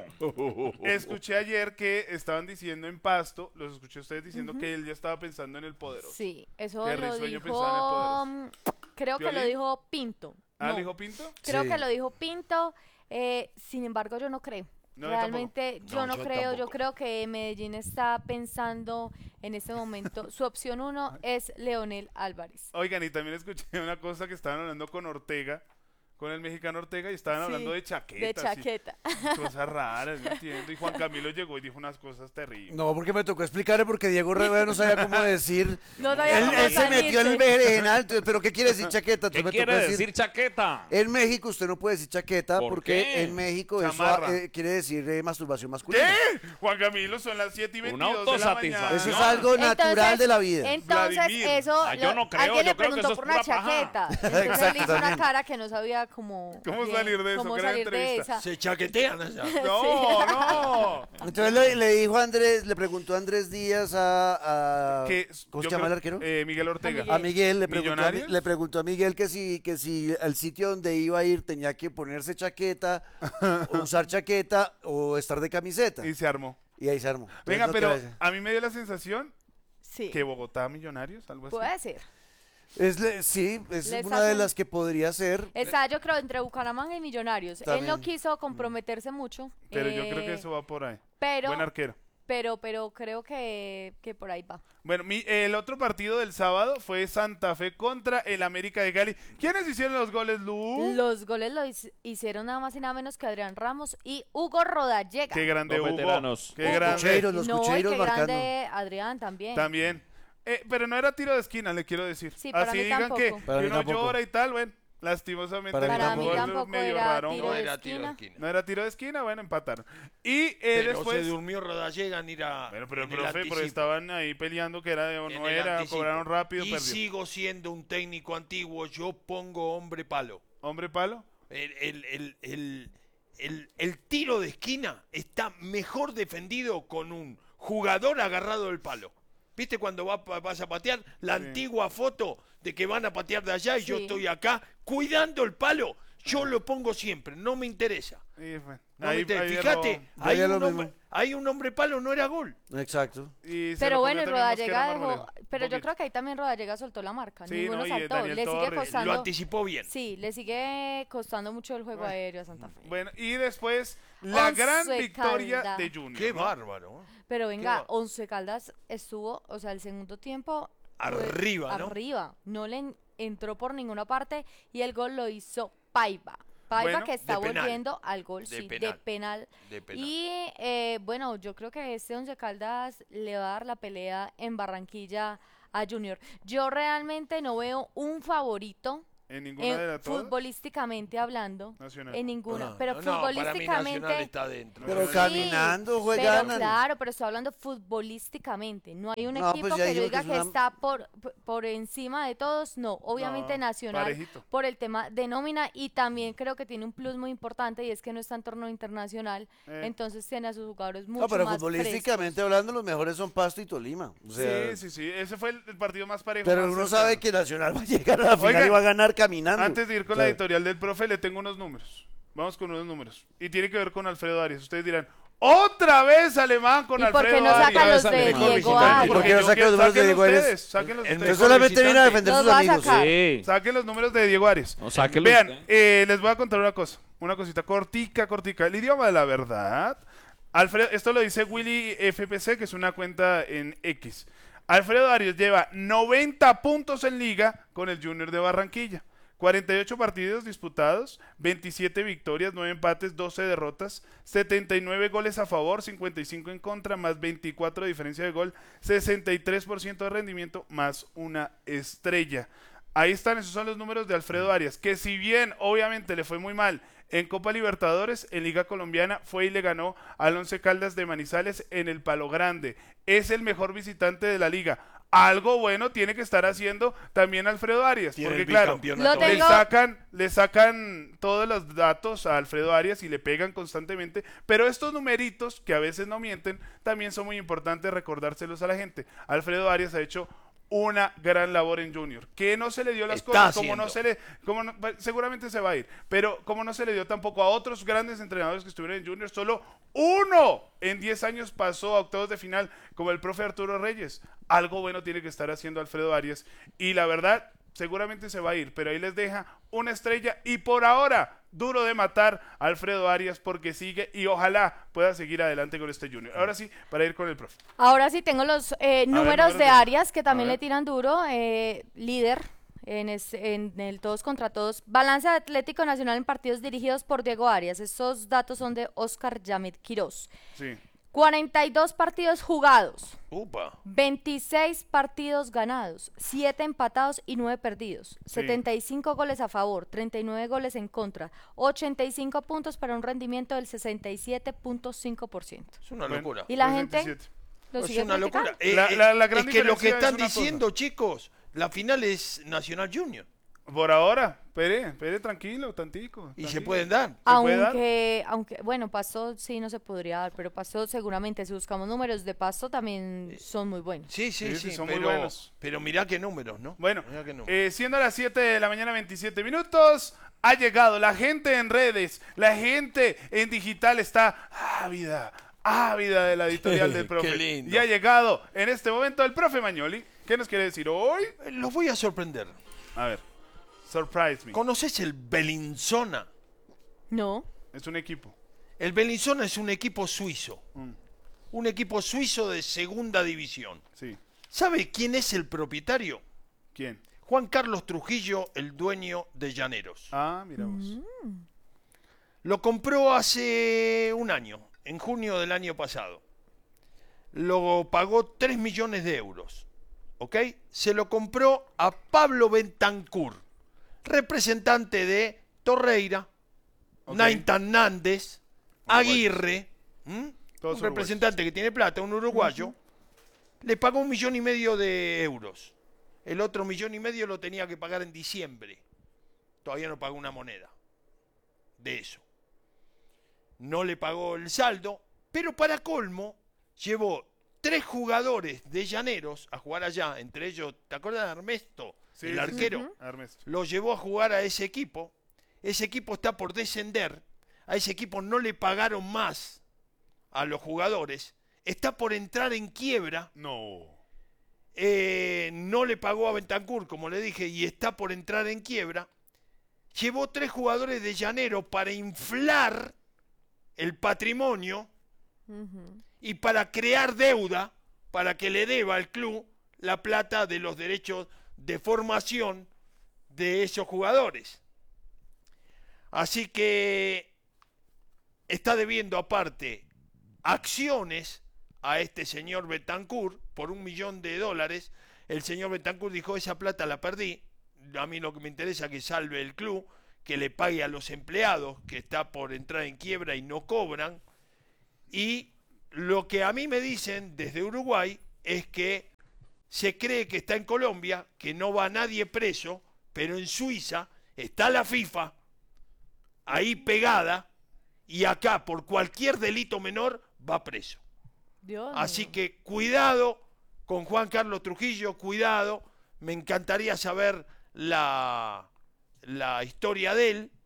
Escuché ayer que estaban diciendo en Pasto, los escuché a ustedes diciendo que él ya estaba pensando en el poderoso. Sí, eso Qué lo risueño dijo, pensaba en el poderoso. mm, creo que lo ¿Piolín? dijo Pinto. ¿Ah, No, ¿lo dijo Pinto? creo Sí. que lo dijo Pinto, eh, sin embargo yo no creo. No, yo Realmente yo No, no, yo creo, yo tampoco. creo que Medellín está pensando en este momento, su opción uno es Leonel Álvarez. Oigan, y también escuché una cosa que estaban hablando con Ortega, con el mexicano Ortega, y estaban Sí, hablando de chaquetas. de y chaqueta. Cosas raras, no entiendo. Y Juan Camilo llegó y dijo unas cosas terribles. No, porque me tocó explicarle porque Diego Rivera no sabía cómo decir. No sabía él cómo él se metió en el salirse. berenjenal, entonces, pero ¿qué quiere decir chaqueta? ¿Qué Entonces me quiere tocó decir chaqueta? En México usted no puede decir chaqueta ¿Por porque qué? en México eso Chamarra. eh, quiere decir eh, masturbación masculina. ¿Qué? Juan Camilo, son las siete y Una veintidós de la autosatisfacción. mañana. Eso es algo natural Entonces- de la vida. Entonces, Vladimir. eso. Ah, yo lo- no creo, alguien yo le creo que preguntó eso es por una pura paja. chaqueta. Entonces él Exacto, hizo una también. cara que no sabía cómo. ¿Cómo bien, salir de eso? Cómo Gran salir de entrevista. esa. Se chaquetean allá. No, no. Entonces le, le dijo a Andrés, le preguntó a Andrés Díaz a, a- Que- ¿cómo yo se llama creo- el arquero? eh, Miguel Ortega. A Miguel le preguntó a, Mi- ¿Millonarios? le preguntó a Miguel que si que si al sitio donde iba a ir tenía que ponerse chaqueta, o usar chaqueta o estar de camiseta. Y se armó. Y ahí se armó. Entonces, Venga, no te pero vayas. a mí me dio la sensación Sí. que Bogotá Millonarios, algo así. Puede ser. Es le- sí, es Le una está de haciendo- las que podría ser. Está, yo creo, entre Bucaramanga y Millonarios. Él También. no quiso comprometerse mucho. Pero yo creo que eh, eso va por ahí. Pero, Buen arquero. pero, pero creo que, que por ahí va. Bueno, mi- el otro partido del sábado fue Santa Fe contra el América de Cali. ¿Quiénes hicieron los goles, Lu? Los goles lo hic- hicieron nada más y nada menos que Adrián Ramos y Hugo Rodallega. Qué grande Los Hugo. veteranos. Qué Hugo. grande. Cucheiros, los no, y cucheiros qué marcando. grande Adrián también. También. Eh, pero no era tiro de esquina, le quiero decir. Sí, para Así mí digan tampoco. que, Para que mí uno tampoco. llora y tal, bueno, lastimosamente. Para mí el Para mí gol tampoco medio era raro. tiro No de era tiro de esquina. esquina. No era tiro de esquina, bueno, empataron. Y eh, Pero después... se durmió Rodallega en ir a. Bueno, pero el en profe, pero anticipo. estaban ahí peleando que era o En no el era, anticipo. cobraron rápido, Y perdió. sigo siendo un técnico antiguo, yo pongo hombre palo. ¿Hombre palo? El, el, el, el, el- el tiro de esquina está mejor defendido con un jugador agarrado del palo. ¿Viste cuando va- vas a patear? La Sí. antigua foto de que van a patear de allá y yo Sí. estoy acá cuidando el palo. Yo lo pongo siempre, no me interesa. Y fue. No me Ahí- interesa. ahí Fíjate, erró. Yo hay haría un, lo hombre, mismo. hay un hombre palo, no era gol. Exacto. Y se Pero lo bueno, comió y también Mosquera Rodallega dejó, Marmolejo, pero un yo poquito. creo que ahí también Rodallega soltó la marca, Sí, ninguno no, y saltó, Daniel le sigue Torres. costando, Lo anticipó bien. sí, le sigue costando mucho el juego Bueno. aéreo a Santa Fe. Bueno, y después la Once gran victoria Caldas. de Junior. Qué ¿no? bárbaro. ¿eh? Pero venga, va- Once Caldas estuvo, o sea, el segundo tiempo fue Arriba, ¿no? arriba, no le en- entró por ninguna parte y el gol lo hizo Paiva. Paiva Bueno, que está de penal. volviendo al gol, De sí, de penal. penal. De penal. Y eh, bueno, yo creo que este Once Caldas le va a dar la pelea en Barranquilla a Junior. Yo realmente no veo un favorito. ¿En ninguna eh, de las todas? Futbolísticamente hablando. Nacional. En ninguna. No, pero no, para mí futbolísticamente. Nacional está dentro. Pero Sí, caminando juegan. Pero claro, pero estoy hablando futbolísticamente. No hay un No, equipo pues ya que yo dijimos diga que que, es una- está por, por encima de todos. No, obviamente No, Nacional parejito. por el tema de nómina y también creo que tiene un plus muy importante y es que no está en torneo internacional. Eh. Entonces tiene a sus jugadores mucho No, pero más futbolísticamente hablando, los mejores son Pasto y Tolima. O sea, sí, sí, sí. Ese fue el, el partido más parejo. pero más uno cercano. sabe que Nacional va a llegar a la final Oigan, y va a ganar caminando. Antes de ir con O sea, la editorial del profe, le tengo unos números. Vamos con unos números. Y tiene que ver con Alfredo Arias. Ustedes dirán, ¿otra vez Alemán con ¿Y por Alfredo qué no saca Arias? los de Mejor Diego visitante. Arias? ¿Por qué no yo saca quiero- los números de sáquenlos Diego Arias? ustedes, sáquenlos El ustedes. mejor solamente viene a defender Los sus va a amigos. sacar. Sí. Saquen los números de Diego Arias. No, sáquenlos Vean, usted. eh, les voy a contar una cosa. Una cosita cortica, cortica. El idioma de la verdad. Alfredo, esto lo dice Willy F P C, que es una cuenta en X. Alfredo Arias lleva noventa puntos en liga con el Junior de Barranquilla. cuarenta y ocho partidos disputados, veintisiete victorias, nueve empates, doce derrotas, setenta y nueve goles a favor, cincuenta y cinco en contra, más veinticuatro de diferencia de gol, sesenta y tres por ciento de rendimiento, más una estrella. Ahí están, esos son los números de Alfredo Arias, que si bien obviamente le fue muy mal en Copa Libertadores, en Liga Colombiana fue y le ganó al Once Caldas de Manizales en el Palo Grande. Es el mejor visitante de la liga. Algo bueno tiene que estar haciendo también Alfredo Arias, Tiene porque el claro, bicampeonato. Lo le tengo- sacan, le sacan todos los datos a Alfredo Arias y le pegan constantemente, pero estos numeritos, que a veces no mienten, también son muy importantes recordárselos a la gente. Alfredo Arias ha hecho una gran labor en Junior, que no se le dio las Está cosas, como no haciendo. se le, como no- seguramente se va a ir, pero como no se le dio tampoco a otros grandes entrenadores que estuvieron en Junior, solo uno en diez años pasó a octavos de final, como el profe Arturo Reyes. Algo bueno tiene que estar haciendo Alfredo Arias, y la verdad, seguramente se va a ir, pero ahí les deja una estrella, y por ahora, duro de matar a Alfredo Arias, porque sigue, y ojalá pueda seguir adelante con este Junior. Ahora sí, para ir con el profe. Ahora sí tengo los eh, números números de de- Arias que a también ver. le tiran duro. eh, líder en, es- en el todos contra todos. Balance de Atlético Nacional en partidos dirigidos por Diego Arias. Estos datos son de Oscar Yamid Quiroz. Sí. cuarenta y dos partidos jugados. Upa. veintiséis partidos ganados, siete empatados y nueve perdidos, Sí. setenta y cinco goles a favor, treinta y nueve goles en contra, ochenta y cinco puntos para un rendimiento del sesenta y siete punto cinco por ciento. Es una Bueno, locura. Y la sesenta y gente siete. lo Es sigue una criticando. locura. Eh, La- eh, la- la gran es que lo que diferencia es están una cosa. diciendo, chicos, la final es Nacional Junior. Por ahora, Pere, Pere, tranquilo, tantico. Y se tranquilo. pueden dar. ¿Se puede dar? Aunque, aunque, bueno, Pasto sí no se podría dar, pero Pasto seguramente, si buscamos números de Pasto, también son muy buenos. Sí, sí, Sí, sí, sí, son muy pero, buenos. pero mirá qué números, ¿no? Bueno, Mirá qué números. eh, siendo las siete de la mañana, veintisiete minutos, ha llegado la gente en redes, la gente en digital está ávida, ávida de la editorial del profe. Qué lindo. Y ha llegado en este momento el profe Magnoli. ¿Qué nos quiere decir hoy? Eh, Los voy a sorprender. A ver, surprise me. ¿Conoces el Bellinzona? No. Es un equipo. El Bellinzona es un equipo suizo. Mm, Un equipo suizo de segunda división. sí. ¿Sabe quién es el propietario? ¿Quién? Juan Carlos Trujillo, el dueño de Llaneros. Ah, mira vos. Mm. Lo compró hace un año, en junio del año pasado. Lo pagó tres millones de euros. ¿Ok? Se lo compró a Pablo Bentancur, representante de Torreira, Ok. Naintan Nández, Aguirre, ¿m? Todos un son representante que tiene plata, un uruguayo. Le pagó un millón y medio de euros. El otro millón y medio lo tenía que pagar en diciembre. Todavía no pagó una moneda de eso. No le pagó el saldo, pero para colmo llevó tres jugadores de Llaneros a jugar allá, entre ellos, ¿te acuerdas de Ernesto? Sí, el sí, sí. arquero. Ujú. Ernesto. Lo llevó a jugar a ese equipo. Ese equipo está por descender. A ese equipo no le pagaron más a los jugadores. Está por entrar en quiebra. No. Eh, no le pagó a Bentancur, como le dije, y está por entrar en quiebra. Llevó tres jugadores de Llanero para inflar el patrimonio Ujú. y para crear deuda, para que le deba al club la plata de los derechos de formación de esos jugadores. Así que está debiendo aparte acciones a este señor Betancourt por un millón de dólares. El señor Betancourt dijo, esa plata la perdí, a mí lo que me interesa es que salve el club, que le pague a los empleados que está por entrar en quiebra y no cobran. Y lo que a mí me dicen desde Uruguay es que se cree que está en Colombia, que no va nadie preso, pero en Suiza está la FIFA ahí pegada y acá por cualquier delito menor va preso. Dios Así mío. que cuidado con Juan Carlos Trujillo, cuidado. Me encantaría saber la, la historia de él.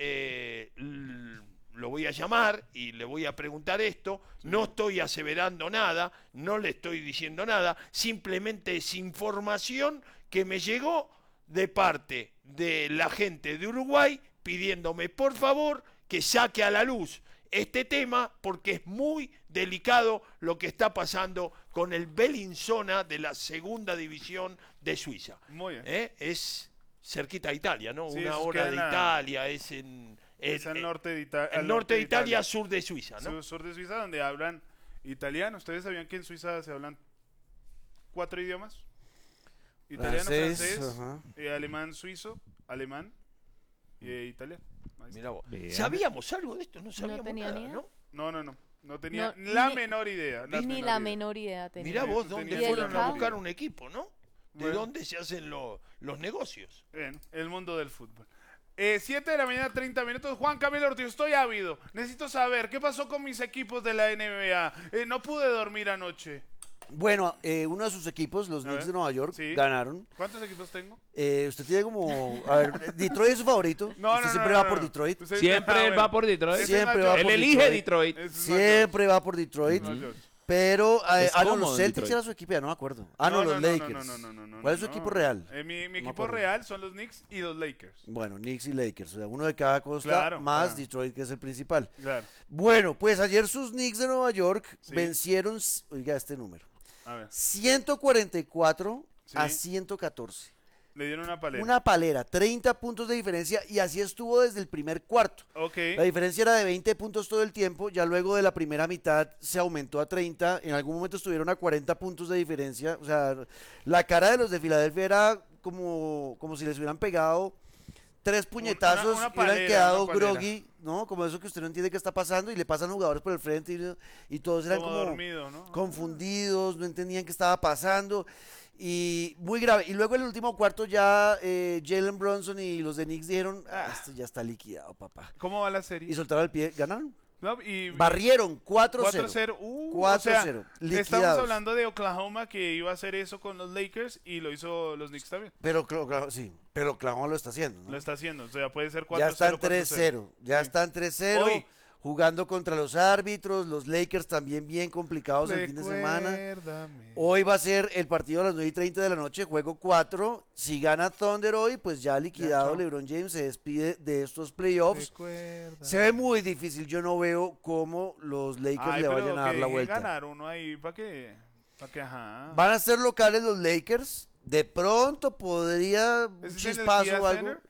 Eh, l- lo voy a llamar y le voy a preguntar esto. No estoy aseverando nada, no le estoy diciendo nada. Simplemente es información que me llegó de parte de la gente de Uruguay pidiéndome por favor que saque a la luz este tema porque es muy delicado lo que está pasando con el Bellinzona de la segunda división de Suiza. Muy bien. ¿Eh? Es cerquita de Italia, ¿no? Sí, Una esos hora quedan de a- Italia, es en... Es al en- norte de, Ita- el al norte de Italia, sur de Suiza, ¿no? Sur, sur de Suiza, donde hablan italiano. ¿Ustedes sabían que en Suiza se hablan cuatro idiomas? Italiano, Francés, francés, ajá. eh, alemán, suizo, alemán y eh, italiano. Ahí está. Mira vos. ¿Sabíamos algo de esto? No sabíamos tenía nada, ni idea. ¿no? No, no, no. No tenía No, la ni- menor idea. Ni menor la idea. menor idea tenía. Mirá vos no dónde tenía fueron a delicado. buscar un equipo, ¿no? ¿De Bueno. dónde se hacen lo- los negocios? Bien, el mundo del fútbol. Eh, siete de la mañana, treinta minutos. Juan Camilo Ortiz, estoy ávido. Necesito saber qué pasó con mis equipos de la N B A. Eh, no pude dormir anoche. Bueno, eh, uno de sus equipos, los A Knicks ver. de Nueva York, Sí. ganaron. ¿Cuántos equipos tengo? Eh, usted tiene como... A ver, ¿Detroit es su favorito? No, usted no, siempre no, va no, por no. Detroit. Usted- Siempre Ah, él bueno. va por Detroit. Ese Siempre es va Mayor. Él por elige Detroit. Ese es Siempre va por Detroit. Mayor. Pero, eh, Es ah, no, cómodo los en Celtics Detroit. era su equipo, ya no me acuerdo. Ah, no, los no, Lakers. No, no, no, no, no, ¿Cuál es su no. equipo real? Eh, mi mi No me equipo acuerdo. real son los Knicks y los Lakers. Bueno, Knicks y Lakers, o sea, uno de cada costa, Claro, más claro. Detroit, que es el principal. Claro. Bueno, pues ayer sus Knicks de Nueva York Sí. vencieron, oiga este número, A ver. ciento cuarenta y cuatro Sí. a ciento catorce. Le dieron una paleta. Una palera, treinta puntos de diferencia y así estuvo desde el primer cuarto. Ok. La diferencia era de veinte puntos todo el tiempo, ya luego de la primera mitad se aumentó a treinta, en algún momento estuvieron a cuarenta puntos de diferencia, o sea, la cara de los de Filadelfia era como, como si les hubieran pegado tres puñetazos una y hubieran palera, quedado una palera. groggy, ¿no? Como eso que usted no entiende qué está pasando y le pasan jugadores por el frente y, y todos eran Como como, dormido, ¿no? confundidos, no entendían qué estaba pasando. Y muy grave. Y luego en el último cuarto ya eh, Jalen Brunson y los de Knicks dijeron, ah, esto ya está liquidado, papá. ¿Cómo va la serie? Y soltaron el pie, ganaron. No, y- Barrieron cuatro cero. cuatro cero. Uh, cuatro o sea, cero. estamos Liquidados. hablando de Oklahoma que iba a hacer eso con los Lakers y lo hizo los Knicks también. Pero Oklahoma- sí, pero Oklahoma lo está haciendo, ¿no? Lo está haciendo. O sea, puede ser cuatro Ya cero. están tres cero. Ya están tres cero. Hoy. Jugando contra los árbitros. Los Lakers también bien complicados el fin de semana. Hoy va a ser el partido a las nueve y treinta de la noche, juego cuatro. Si gana Thunder hoy, pues ya liquidado, chao. LeBron James se despide de estos playoffs. Recuerda. Se ve muy difícil. Yo no veo cómo los Lakers Ay, le pero vayan a dar que la dejen vuelta. ganar uno ahí para que, para que, ajá. Van a ser locales los Lakers. De pronto podría un ¿Es en el chispazo Kia o algo. Center?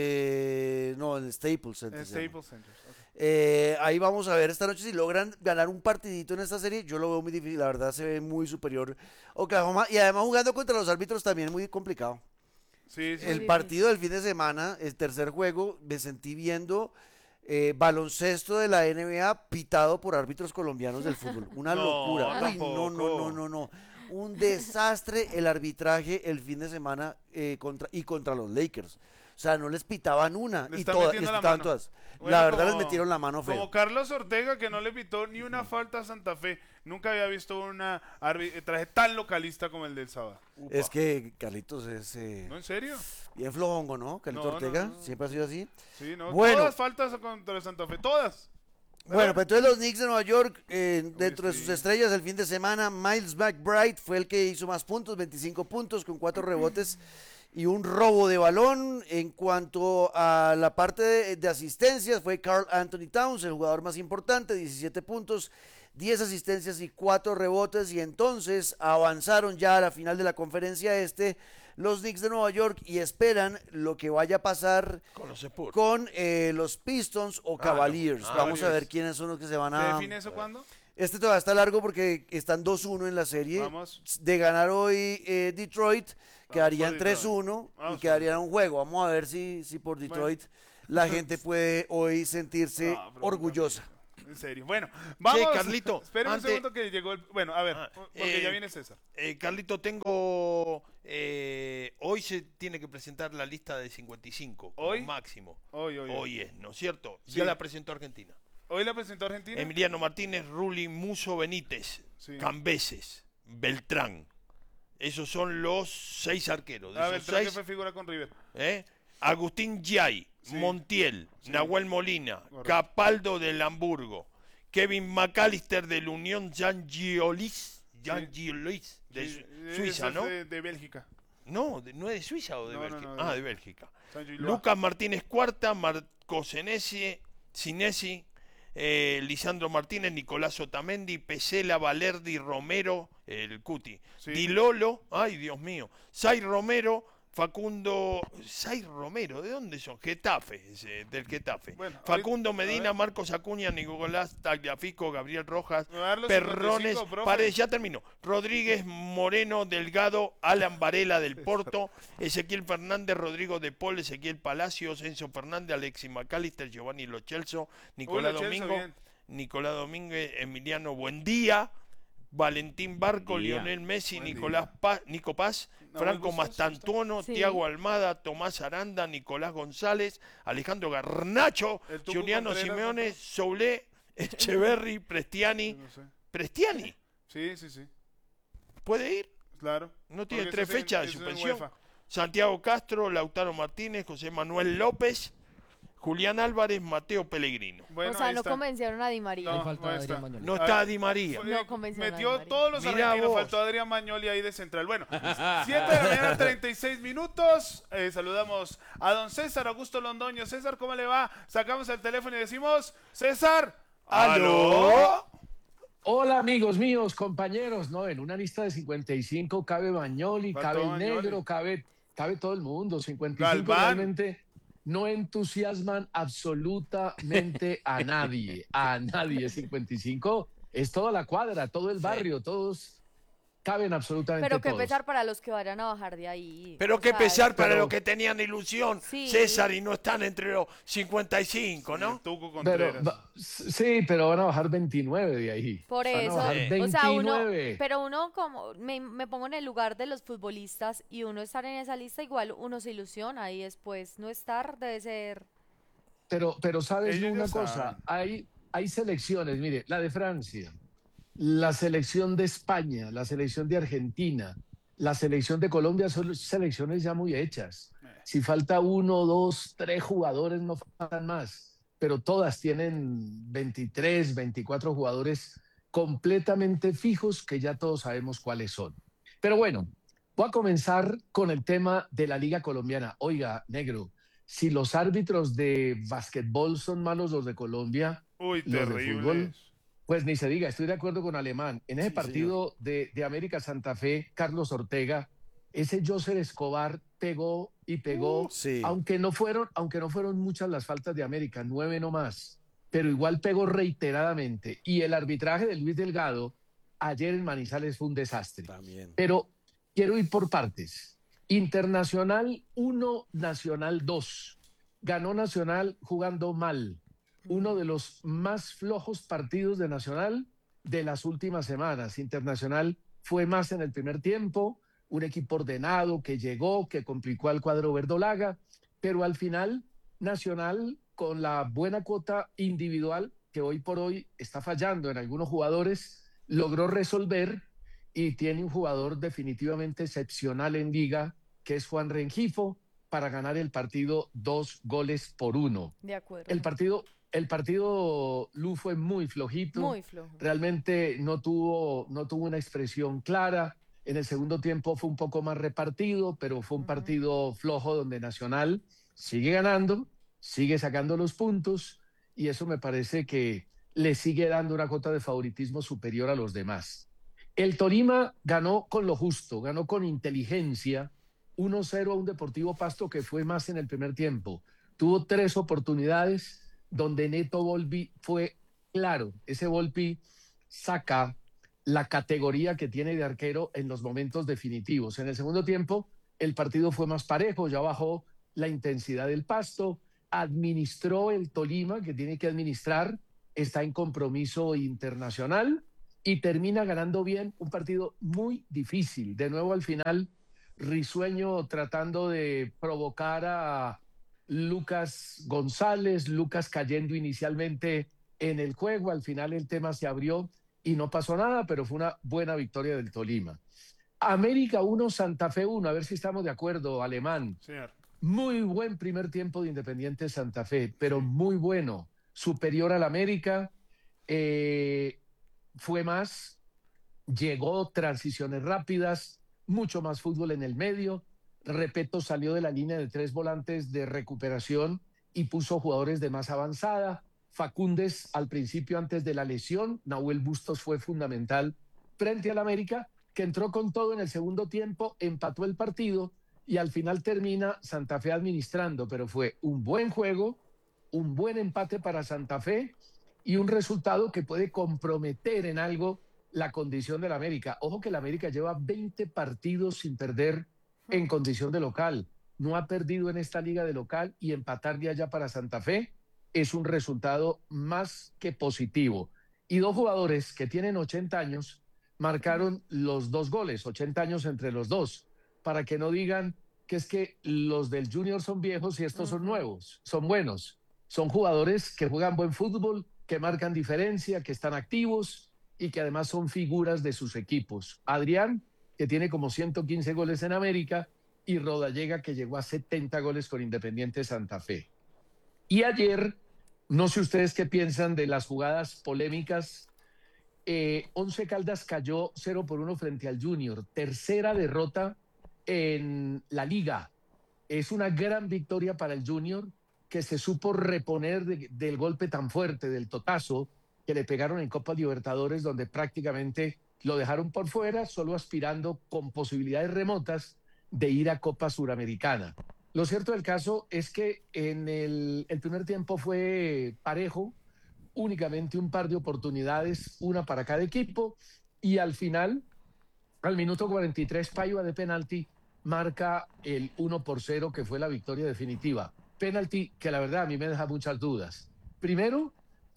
Eh, no, en el Staples Center. En se llama. Staples Center. ok. Eh, ahí vamos a ver esta noche si logran ganar un partidito en esta serie. Yo lo veo muy difícil, la verdad se ve muy superior Oklahoma y además jugando contra los árbitros también muy complicado. Sí, sí. El sí. partido del fin de semana, el tercer juego, me sentí viendo eh, baloncesto de la N B A pitado por árbitros colombianos del fútbol. Una No, locura. Uy, no, no, tampoco. no, no, no. Un desastre el arbitraje el fin de semana eh, contra, y contra los Lakers. O sea, no les pitaban una Le y están todas, metiendo les la pitaban mano. todas. Bueno, la verdad como- les metieron la mano feo. Como Carlos Ortega, que no le pitó ni una falta a Santa Fe. Nunca había visto un arbitraje tan localista como el del sábado. Upa. Es que Carlitos es eh, ¿No, en serio? bien flojongo, ¿no? Carlitos No, no, Ortega, no, no. siempre ha sido así. Sí, no. Bueno. Todas faltas contra Santa Fe, todas. Bueno, pues entonces los Knicks de Nueva York, eh, dentro de sí. sus estrellas el fin de semana, Miles McBride fue el que hizo más puntos, veinticinco puntos con cuatro rebotes y un robo de balón. En cuanto a la parte de, de asistencias, fue Karl Anthony Towns, el jugador más importante, diecisiete puntos, diez asistencias y cuatro rebotes. Y entonces avanzaron ya a la final de la conferencia este los Knicks de Nueva York y esperan lo que vaya a pasar Con los Spurs. con eh, los Pistons o Ah, Cavaliers. no. Vamos a Cavaliers. ver quiénes son los que se van ¿Se a... define eso cuándo? Este todavía está largo porque están dos uno en la serie. Vamos. De ganar hoy eh, Detroit, quedarían tres uno y quedarían un juego. Vamos a ver si, si por Detroit bueno. la gente puede hoy sentirse no, orgullosa. En serio. Bueno, vamos. Sí, Carlito. Espera un segundo que llegó el... Bueno, a ver, ah, porque eh, ya viene César. Eh, Carlito, tengo... Eh, hoy se tiene que presentar la lista de cincuenta y cinco. ¿Hoy? Máximo. Hoy, hoy. Hoy es, ¿no es cierto? Sí. Ya la presentó Argentina. ¿Hoy la presentó Argentina? Emiliano Martínez, Rulli, Muso, Benítez, sí. Cambeses, Beltrán. Esos son los seis arqueros. De ah, esos Beltrán seis, que fue figura con River. ¿eh? Agustín Yay, sí. Montiel, sí. Nahuel Molina, correcto. Capaldo del Hamburgo, Kevin McAllister del Unión Jean Giolis, Jean sí. Giolis de sí. Suiza, es ¿no? De, de Bélgica. No, de, ¿no es de Suiza o de no, Bélgica? No, no, ah, de, de Bélgica. San Lucas Martínez Cuarta, Marco Senesi, Sinesi, eh, Lisandro Martínez, Nicolás Otamendi, Pesela, Valerdi, Romero, el Cuti, sí. Di Lolo, ay Dios mío, Sai Romero, Facundo, Sai Romero, ¿de dónde son? Getafe, ese, del Getafe. Bueno, Facundo ahorita, Medina, Marcos Acuña, Nicolás Tagliafico, Gabriel Rojas, Perrones, Paredes, ya terminó. Rodríguez, Moreno, Delgado, Alan Varela del Porto, Ezequiel Fernández, Rodrigo de Paul, Ezequiel Palacios, Enzo Fernández, Alexis McAllister, Giovanni Lo Celso, Nicolás Uy, Domingo, Celso, Nicolás Domínguez, Emiliano Buendía, Valentín Barco, Día. Lionel Messi, Buen Nicolás Paz, Nico Paz, no, Franco Mastantuono, sí. Tiago Almada, Tomás Aranda, Nicolás González, Alejandro Garnacho, Juliano Simeone, Soulé, Echeverri, Prestiani. No sé. ¿Prestiani? Sí, sí, sí. ¿Puede ir? Claro. No tiene tres fechas de suspensión. Santiago Castro, Lautaro Martínez, José Manuel López, Julián Álvarez, Mateo Pellegrino. Bueno, o sea, no está. convencieron a Di María. No, no está. No está Di María. No convencieron Metió a Di María. todos los Mira argentinos, vos. faltó Adrián Magnoli ahí de central. Bueno, siete de la mañana, treinta y seis minutos. Eh, saludamos a don César Augusto Londoño. César, ¿cómo le va? Sacamos el teléfono y decimos, César, ¿aló? Hola amigos míos, compañeros. No, en una lista de cincuenta y cinco cabe Magnoli, cabe el negro, cabe, cabe todo el mundo. cincuenta y cinco Galván. Realmente no entusiasman absolutamente a nadie, a nadie. cincuenta y cinco es toda la cuadra, todo el barrio, sí. Todos caben absolutamente Pero qué todos. pesar para los que vayan a bajar de ahí. Pero o qué sea, pesar para pero, los que tenían ilusión, sí. César, y no están entre los cincuenta y cinco, ¿no? Pero, sí, pero van a bajar veintinueve de ahí. Por van eso, a bajar veintinueve. o sea, uno, pero uno como, me, me pongo en el lugar de los futbolistas y uno estar en esa lista, igual uno se ilusiona y después no estar debe ser... Pero, pero sabes Ellos una ya cosa, saben. hay, hay selecciones, mire, la de Francia, la selección de España, la selección de Argentina, la selección de Colombia son selecciones ya muy hechas. Si falta uno, dos, tres jugadores, no faltan más, pero todas tienen veintitrés, veinticuatro jugadores completamente fijos que ya todos sabemos cuáles son. Pero bueno, voy a comenzar con el tema de la Liga Colombiana. Oiga, negro, si los árbitros de básquetbol son malos los de Colombia, Uy, los terrible. de fútbol, pues ni se diga, estoy de acuerdo con Alemán. En ese Sí, partido de, de América Santa Fe, Carlos Ortega, ese Joser Escobar pegó y pegó, Uh, sí. aunque, no fueron, aunque no fueron muchas las faltas de América, nueve no más, pero igual pegó reiteradamente. Y el arbitraje de Luis Delgado ayer en Manizales fue un desastre. También. Pero quiero ir por partes. Internacional uno, Nacional dos. Ganó Nacional jugando mal. Uno de los más flojos partidos de Nacional de las últimas semanas. Internacional fue más en el primer tiempo, un equipo ordenado que llegó, que complicó al cuadro verdolaga, pero al final Nacional, con la buena cuota individual que hoy por hoy está fallando en algunos jugadores, logró resolver y tiene un jugador definitivamente excepcional en liga, que es Juan Rengifo, para ganar el partido dos goles por uno. De acuerdo. El partido... El partido, Lu, fue muy flojito. Muy flojo. Realmente no tuvo, no tuvo una expresión clara. En el segundo tiempo fue un poco más repartido, pero fue un uh-huh. partido flojo donde Nacional sigue ganando, sigue sacando los puntos y eso me parece que le sigue dando una cuota de favoritismo superior a los demás. El Tolima ganó con lo justo, ganó con inteligencia, uno cero a un Deportivo Pasto que fue más en el primer tiempo. Tuvo tres oportunidades donde Neto Volpi fue claro. Ese Volpi saca la categoría que tiene de arquero en los momentos definitivos. En el segundo tiempo, el partido fue más parejo, ya bajó la intensidad del Pasto, administró el Tolima, que tiene que administrar, está en compromiso internacional y termina ganando bien un partido muy difícil. De nuevo al final, Risueño tratando de provocar a Lucas González, Lucas cayendo inicialmente en el juego, al final el tema se abrió y no pasó nada, pero fue una buena victoria del Tolima. América uno, Santa Fe uno, a ver si estamos de acuerdo, Alemán. Señor. Muy buen primer tiempo de Independiente Santa Fe, pero muy bueno, superior al América, eh, fue más, llegó transiciones rápidas, mucho más fútbol en el medio. Repeto, salió de la línea de tres volantes de recuperación y puso jugadores de más avanzada. Facúndez al principio, antes de la lesión, Nahuel Bustos fue fundamental frente al América, que entró con todo en el segundo tiempo, empató el partido y al final termina Santa Fe administrando, pero fue un buen juego, un buen empate para Santa Fe y un resultado que puede comprometer en algo la condición del América. Ojo que el América lleva veinte partidos sin perder en condición de local. No ha perdido en esta liga de local y empatar de allá para Santa Fe es un resultado más que positivo. Y dos jugadores que tienen ochenta años marcaron los dos goles, ochenta años entre los dos, para que no digan que es que los del Junior son viejos y estos son nuevos, son buenos. Son jugadores que juegan buen fútbol, que marcan diferencia, que están activos y que además son figuras de sus equipos. Adrián, que tiene como ciento quince goles en América, y Rodallega, que llegó a setenta goles con Independiente Santa Fe. Y ayer, no sé ustedes qué piensan de las jugadas polémicas, eh, Once Caldas cayó cero por uno frente al Junior, tercera derrota en la liga. Es una gran victoria para el Junior, que se supo reponer de, del golpe tan fuerte, del totazo que le pegaron en Copa Libertadores, donde prácticamente lo dejaron por fuera, solo aspirando con posibilidades remotas de ir a Copa Suramericana. Lo cierto del caso es que en el, el primer tiempo fue parejo, únicamente un par de oportunidades, una para cada equipo, y al final, al minuto cuarenta y tres, Paiva de penalti marca el uno por cero, que fue la victoria definitiva. Penalti que la verdad a mí me deja muchas dudas. Primero,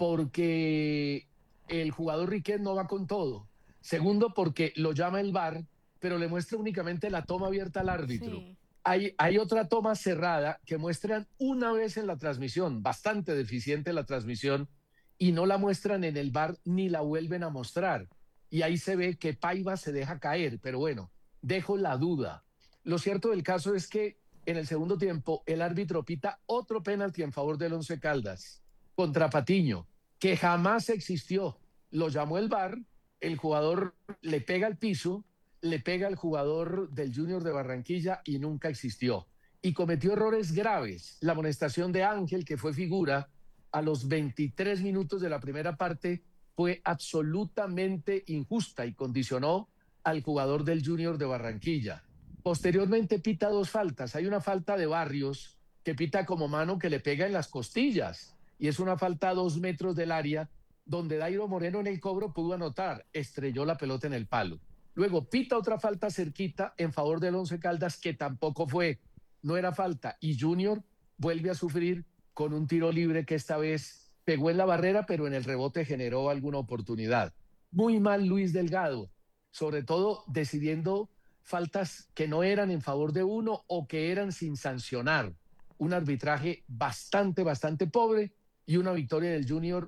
porque el jugador Riquet no va con todo. Segundo, porque lo llama el V A R, pero le muestra únicamente la toma abierta al árbitro. Sí. Hay, hay otra toma cerrada que muestran una vez en la transmisión, bastante deficiente la transmisión, y no la muestran en el V A R ni la vuelven a mostrar. Y ahí se ve que Paiva se deja caer, pero bueno, dejo la duda. Lo cierto del caso es que en el segundo tiempo el árbitro pita otro penalti en favor del Once Caldas contra Patiño, que jamás existió. Lo llamó el V A R, el jugador le pega al piso, le pega al jugador del Junior de Barranquilla y nunca existió. Y cometió errores graves. La amonestación de Ángel, que fue figura, a los veintitrés minutos de la primera parte, fue absolutamente injusta y condicionó al jugador del Junior de Barranquilla. Posteriormente pita dos faltas. Hay una falta de Barrios que pita como mano que le pega en las costillas. Y es una falta a dos metros del área donde Dairo Moreno en el cobro pudo anotar. Estrelló la pelota en el palo. Luego pita otra falta cerquita en favor del Once Caldas que tampoco fue. No era falta. Y Junior vuelve a sufrir con un tiro libre que esta vez pegó en la barrera, pero en el rebote generó alguna oportunidad. Muy mal Luis Delgado, sobre todo decidiendo faltas que no eran en favor de uno o que eran sin sancionar. Un arbitraje bastante, bastante pobre y una victoria del Junior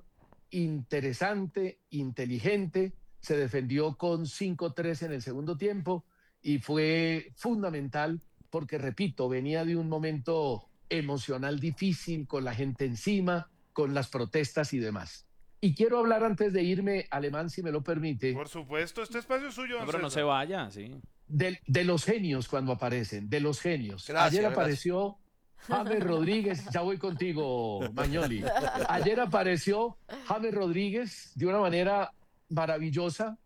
interesante, inteligente. Se defendió con cinco tres en el segundo tiempo y fue fundamental porque, repito, venía de un momento emocional difícil, con la gente encima, con las protestas y demás. Y quiero hablar antes de irme, Alemán, si me lo permite. Por supuesto, este espacio es suyo. No, pero no se vaya, sí. De, de los genios cuando aparecen, de los genios. Gracias, Ayer gracias. apareció James Rodríguez, ya voy contigo, Mañoli. Ayer apareció James Rodríguez de una manera maravillosa.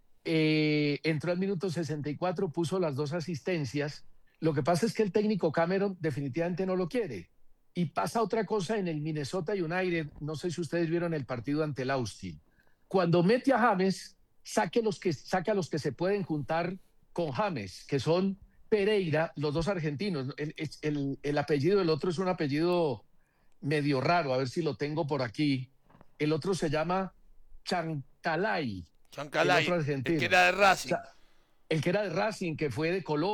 Eh, entró al minuto sesenta y cuatro, puso las dos asistencias. Lo que pasa es que el técnico Cameron definitivamente no lo quiere. Y pasa otra cosa en el Minnesota United. No sé si ustedes vieron el partido ante el Austin. cuando mete a James, saque, los que, saque a los que se pueden juntar con James, que son Pereira, los dos argentinos. El, el, el apellido del otro es un apellido medio raro, a ver si lo tengo por aquí. El otro se llama Chancalay. Chancalay, el, otro argentino. el que era de Racing. O sea, el que era de Racing, que fue de Colombia.